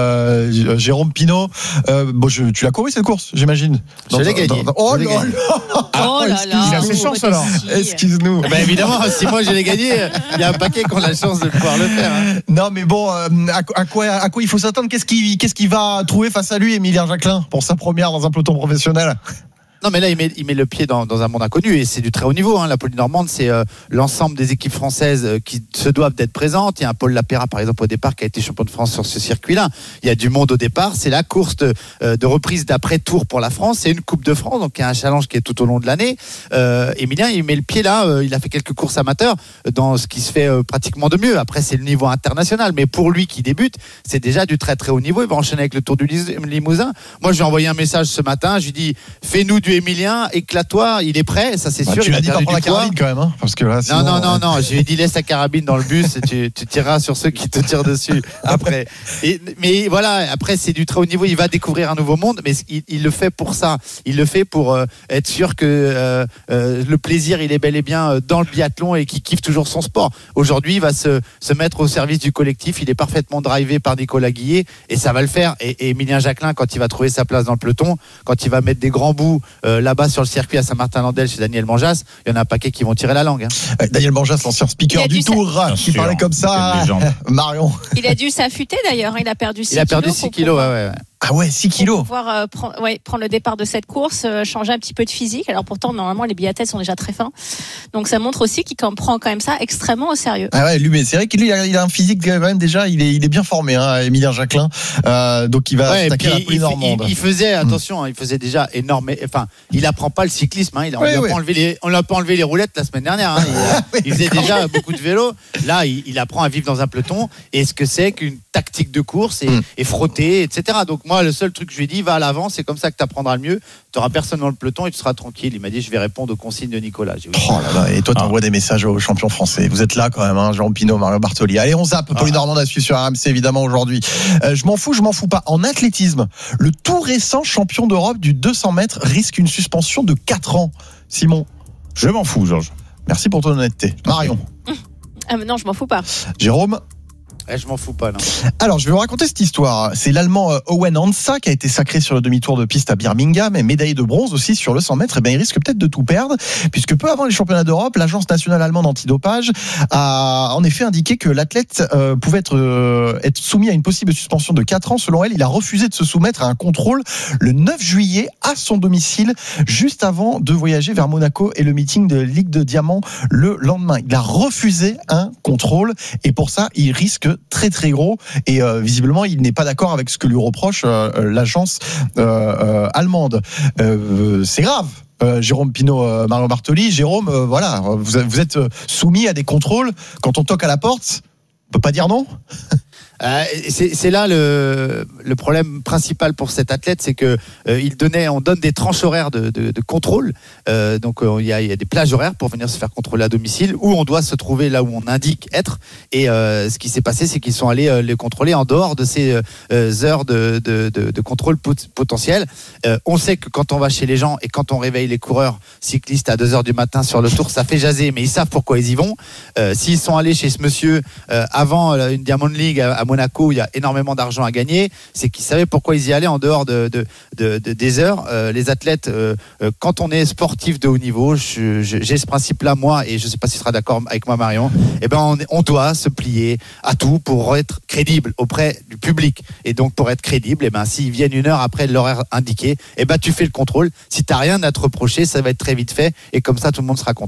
Euh, Jérôme Pinault, euh, bon, je, tu l'as couru cette course, j'imagine. Je l'ai gagné. Oh là là. Oh là là. Il a ses chances alors. Excuse-nous. Bah évidemment, si moi je l'ai gagné, il y a un paquet qui ont la chance de pouvoir le faire. Hein. Non mais bon, euh, à, à quoi à quoi il faut s'attendre? Qu'est-ce qu'il qu'est-ce qu'il va trouver face à lui, Emilien Jacquelin, pour sa première dans un peloton professionnel? Non mais là il met, il met le pied dans, dans un monde inconnu et c'est du très haut niveau. Hein. La Polynormande c'est euh, l'ensemble des équipes françaises euh, qui se doivent d'être présentes. Il y a un Paul Lapéra par exemple au départ qui a été champion de France sur ce circuit-là. Il y a du monde au départ. C'est la course de, euh, de reprise d'après-tour pour la France. C'est une Coupe de France donc il y a un challenge qui est tout au long de l'année. Euh, Emilien il met le pied là. Euh, il a fait quelques courses amateurs dans ce qui se fait euh, pratiquement de mieux. Après c'est le niveau international mais pour lui qui débute c'est déjà du très très haut niveau. Il va enchaîner avec le Tour du Limousin. Moi je lui ai envoyé un message ce matin. Je lui dis fais-nous du Emilien, éclate-toi, il est prêt, ça c'est bah, sûr. Tu il l'as dit pas prendre la carabine quand même, hein, parce que là, sinon, non, non, non, euh... non, je lui ai dit laisse ta carabine dans le bus et tu, tu tireras sur ceux qui te tirent dessus après. Et, mais voilà, après c'est du très haut niveau, il va découvrir un nouveau monde, mais il, il le fait pour ça. Il le fait pour euh, être sûr que euh, euh, le plaisir il est bel et bien dans le biathlon et qu'il kiffe toujours son sport. Aujourd'hui, il va se, se mettre au service du collectif, il est parfaitement drivé par Nicolas Guillet et ça va le faire. Et, et Emilien Jacquelin, quand il va trouver sa place dans le peloton, quand il va mettre des grands bouts euh, là-bas sur le circuit à Saint-Martin-Landelle chez Daniel Manjas, il y en a un paquet qui vont tirer la langue. Hein. Daniel Manjas, l'ancien speaker du Tour, Bien qui sûr. parlait comme ça. Marion. Il a dû s'affûter d'ailleurs, il a perdu six kilos. Il a perdu kilos six kilos, ouais, ouais. Ah ouais, six kilos. Pour pouvoir euh, prendre, ouais, prendre le départ de cette course, euh, changer un petit peu de physique. Alors pourtant, normalement, les biathlètes sont déjà très fins. Donc ça montre aussi qu'il prend quand même ça extrêmement au sérieux. Ah ouais, lui, mais c'est vrai qu'il il a, il a un physique quand même déjà, il est, il est bien formé, hein, Emilien Jacquelin. Euh, donc il va ouais, attaquer la Polynormande. Il, il faisait, attention, hein, il faisait déjà énorme. Enfin, il apprend pas le cyclisme. Hein, il, on, ouais, lui a ouais. pas enlevé les, on lui a pas enlevé les roulettes la semaine dernière. Hein, il, a, il faisait déjà beaucoup de vélo. Là, il, il apprend à vivre dans un peloton et ce que c'est qu'une tactique de course et, mm. et frotter, et cetera. Donc moi, le seul truc que je lui ai dit, va à l'avant, c'est comme ça que tu apprendras le mieux. Tu n'auras personne dans le peloton et tu seras tranquille. Il m'a dit, je vais répondre aux consignes de Nicolas. J'ai oh là là, et toi, tu envoies ah. des messages aux champions français. Vous êtes là quand même, hein, Jérôme Pinault, Mario Bartoli. Allez, on zappe. Ah. Polynormande à suivre sur R M C, évidemment, aujourd'hui. Euh, je m'en fous, je m'en fous pas. En athlétisme, le tout récent champion d'Europe du deux cents mètres risque une suspension de quatre ans. Simon. Je m'en fous, Georges. Merci pour ton honnêteté. Marion. Ah, mais non, je m'en fous pas. Jérôme. Eh, je m'en fous pas, non. Alors, je vais vous raconter cette histoire. C'est l'Allemand Owen Hansa qui a été sacré sur le demi-tour de piste à Birmingham et médaillé de bronze aussi sur le cent mètres. Et bien, il risque peut-être de tout perdre, puisque peu avant les championnats d'Europe, l'Agence nationale allemande antidopage a en effet indiqué que l'athlète euh, pouvait être, euh, être soumis à une possible suspension de quatre ans. Selon elle, il a refusé de se soumettre à un contrôle le neuf juillet à son domicile, juste avant de voyager vers Monaco et le meeting de Ligue de Diamant le lendemain. Il a refusé un contrôle et pour ça, il risque très très gros et euh, visiblement il n'est pas d'accord avec ce que lui reproche euh, l'agence euh, euh, allemande. Euh, c'est grave. Euh, Jérôme Pinault, euh, Mario Bartoli, Jérôme, euh, voilà, vous, vous êtes soumis à des contrôles. Quand on toque à la porte, on peut pas dire non. Euh, c'est, c'est là le, le problème principal pour cet athlète, c'est que euh, il donnait, on donne des tranches horaires de, de, de contrôle. Euh, donc euh, il y a, il y a des plages horaires pour venir se faire contrôler à domicile, où on doit se trouver là où on indique être. Et euh, ce qui s'est passé, c'est qu'ils sont allés euh, les contrôler en dehors de ces euh, heures de, de, de, de contrôle pot- potentiel. Euh, on sait que quand on va chez les gens et quand on réveille les coureurs cyclistes à deux heures du matin sur le tour, ça fait jaser, mais ils savent pourquoi ils y vont. Euh, s'ils sont allés chez ce monsieur euh, avant euh, une Diamond League à, à Monaco, où il y a énormément d'argent à gagner, c'est qu'ils savaient pourquoi ils y allaient en dehors de, de, de, de des heures. Euh, les athlètes, euh, euh, quand on est sportif de haut niveau, je, je, j'ai ce principe-là, moi, et je ne sais pas si tu seras d'accord avec moi, Marion, eh ben on, on doit se plier à tout pour être crédible auprès du public. Et donc, pour être crédible, eh ben, s'ils viennent une heure après l'horaire indiqué, eh ben, tu fais le contrôle. Si tu n'as rien à te reprocher, ça va être très vite fait, et comme ça, tout le monde sera content.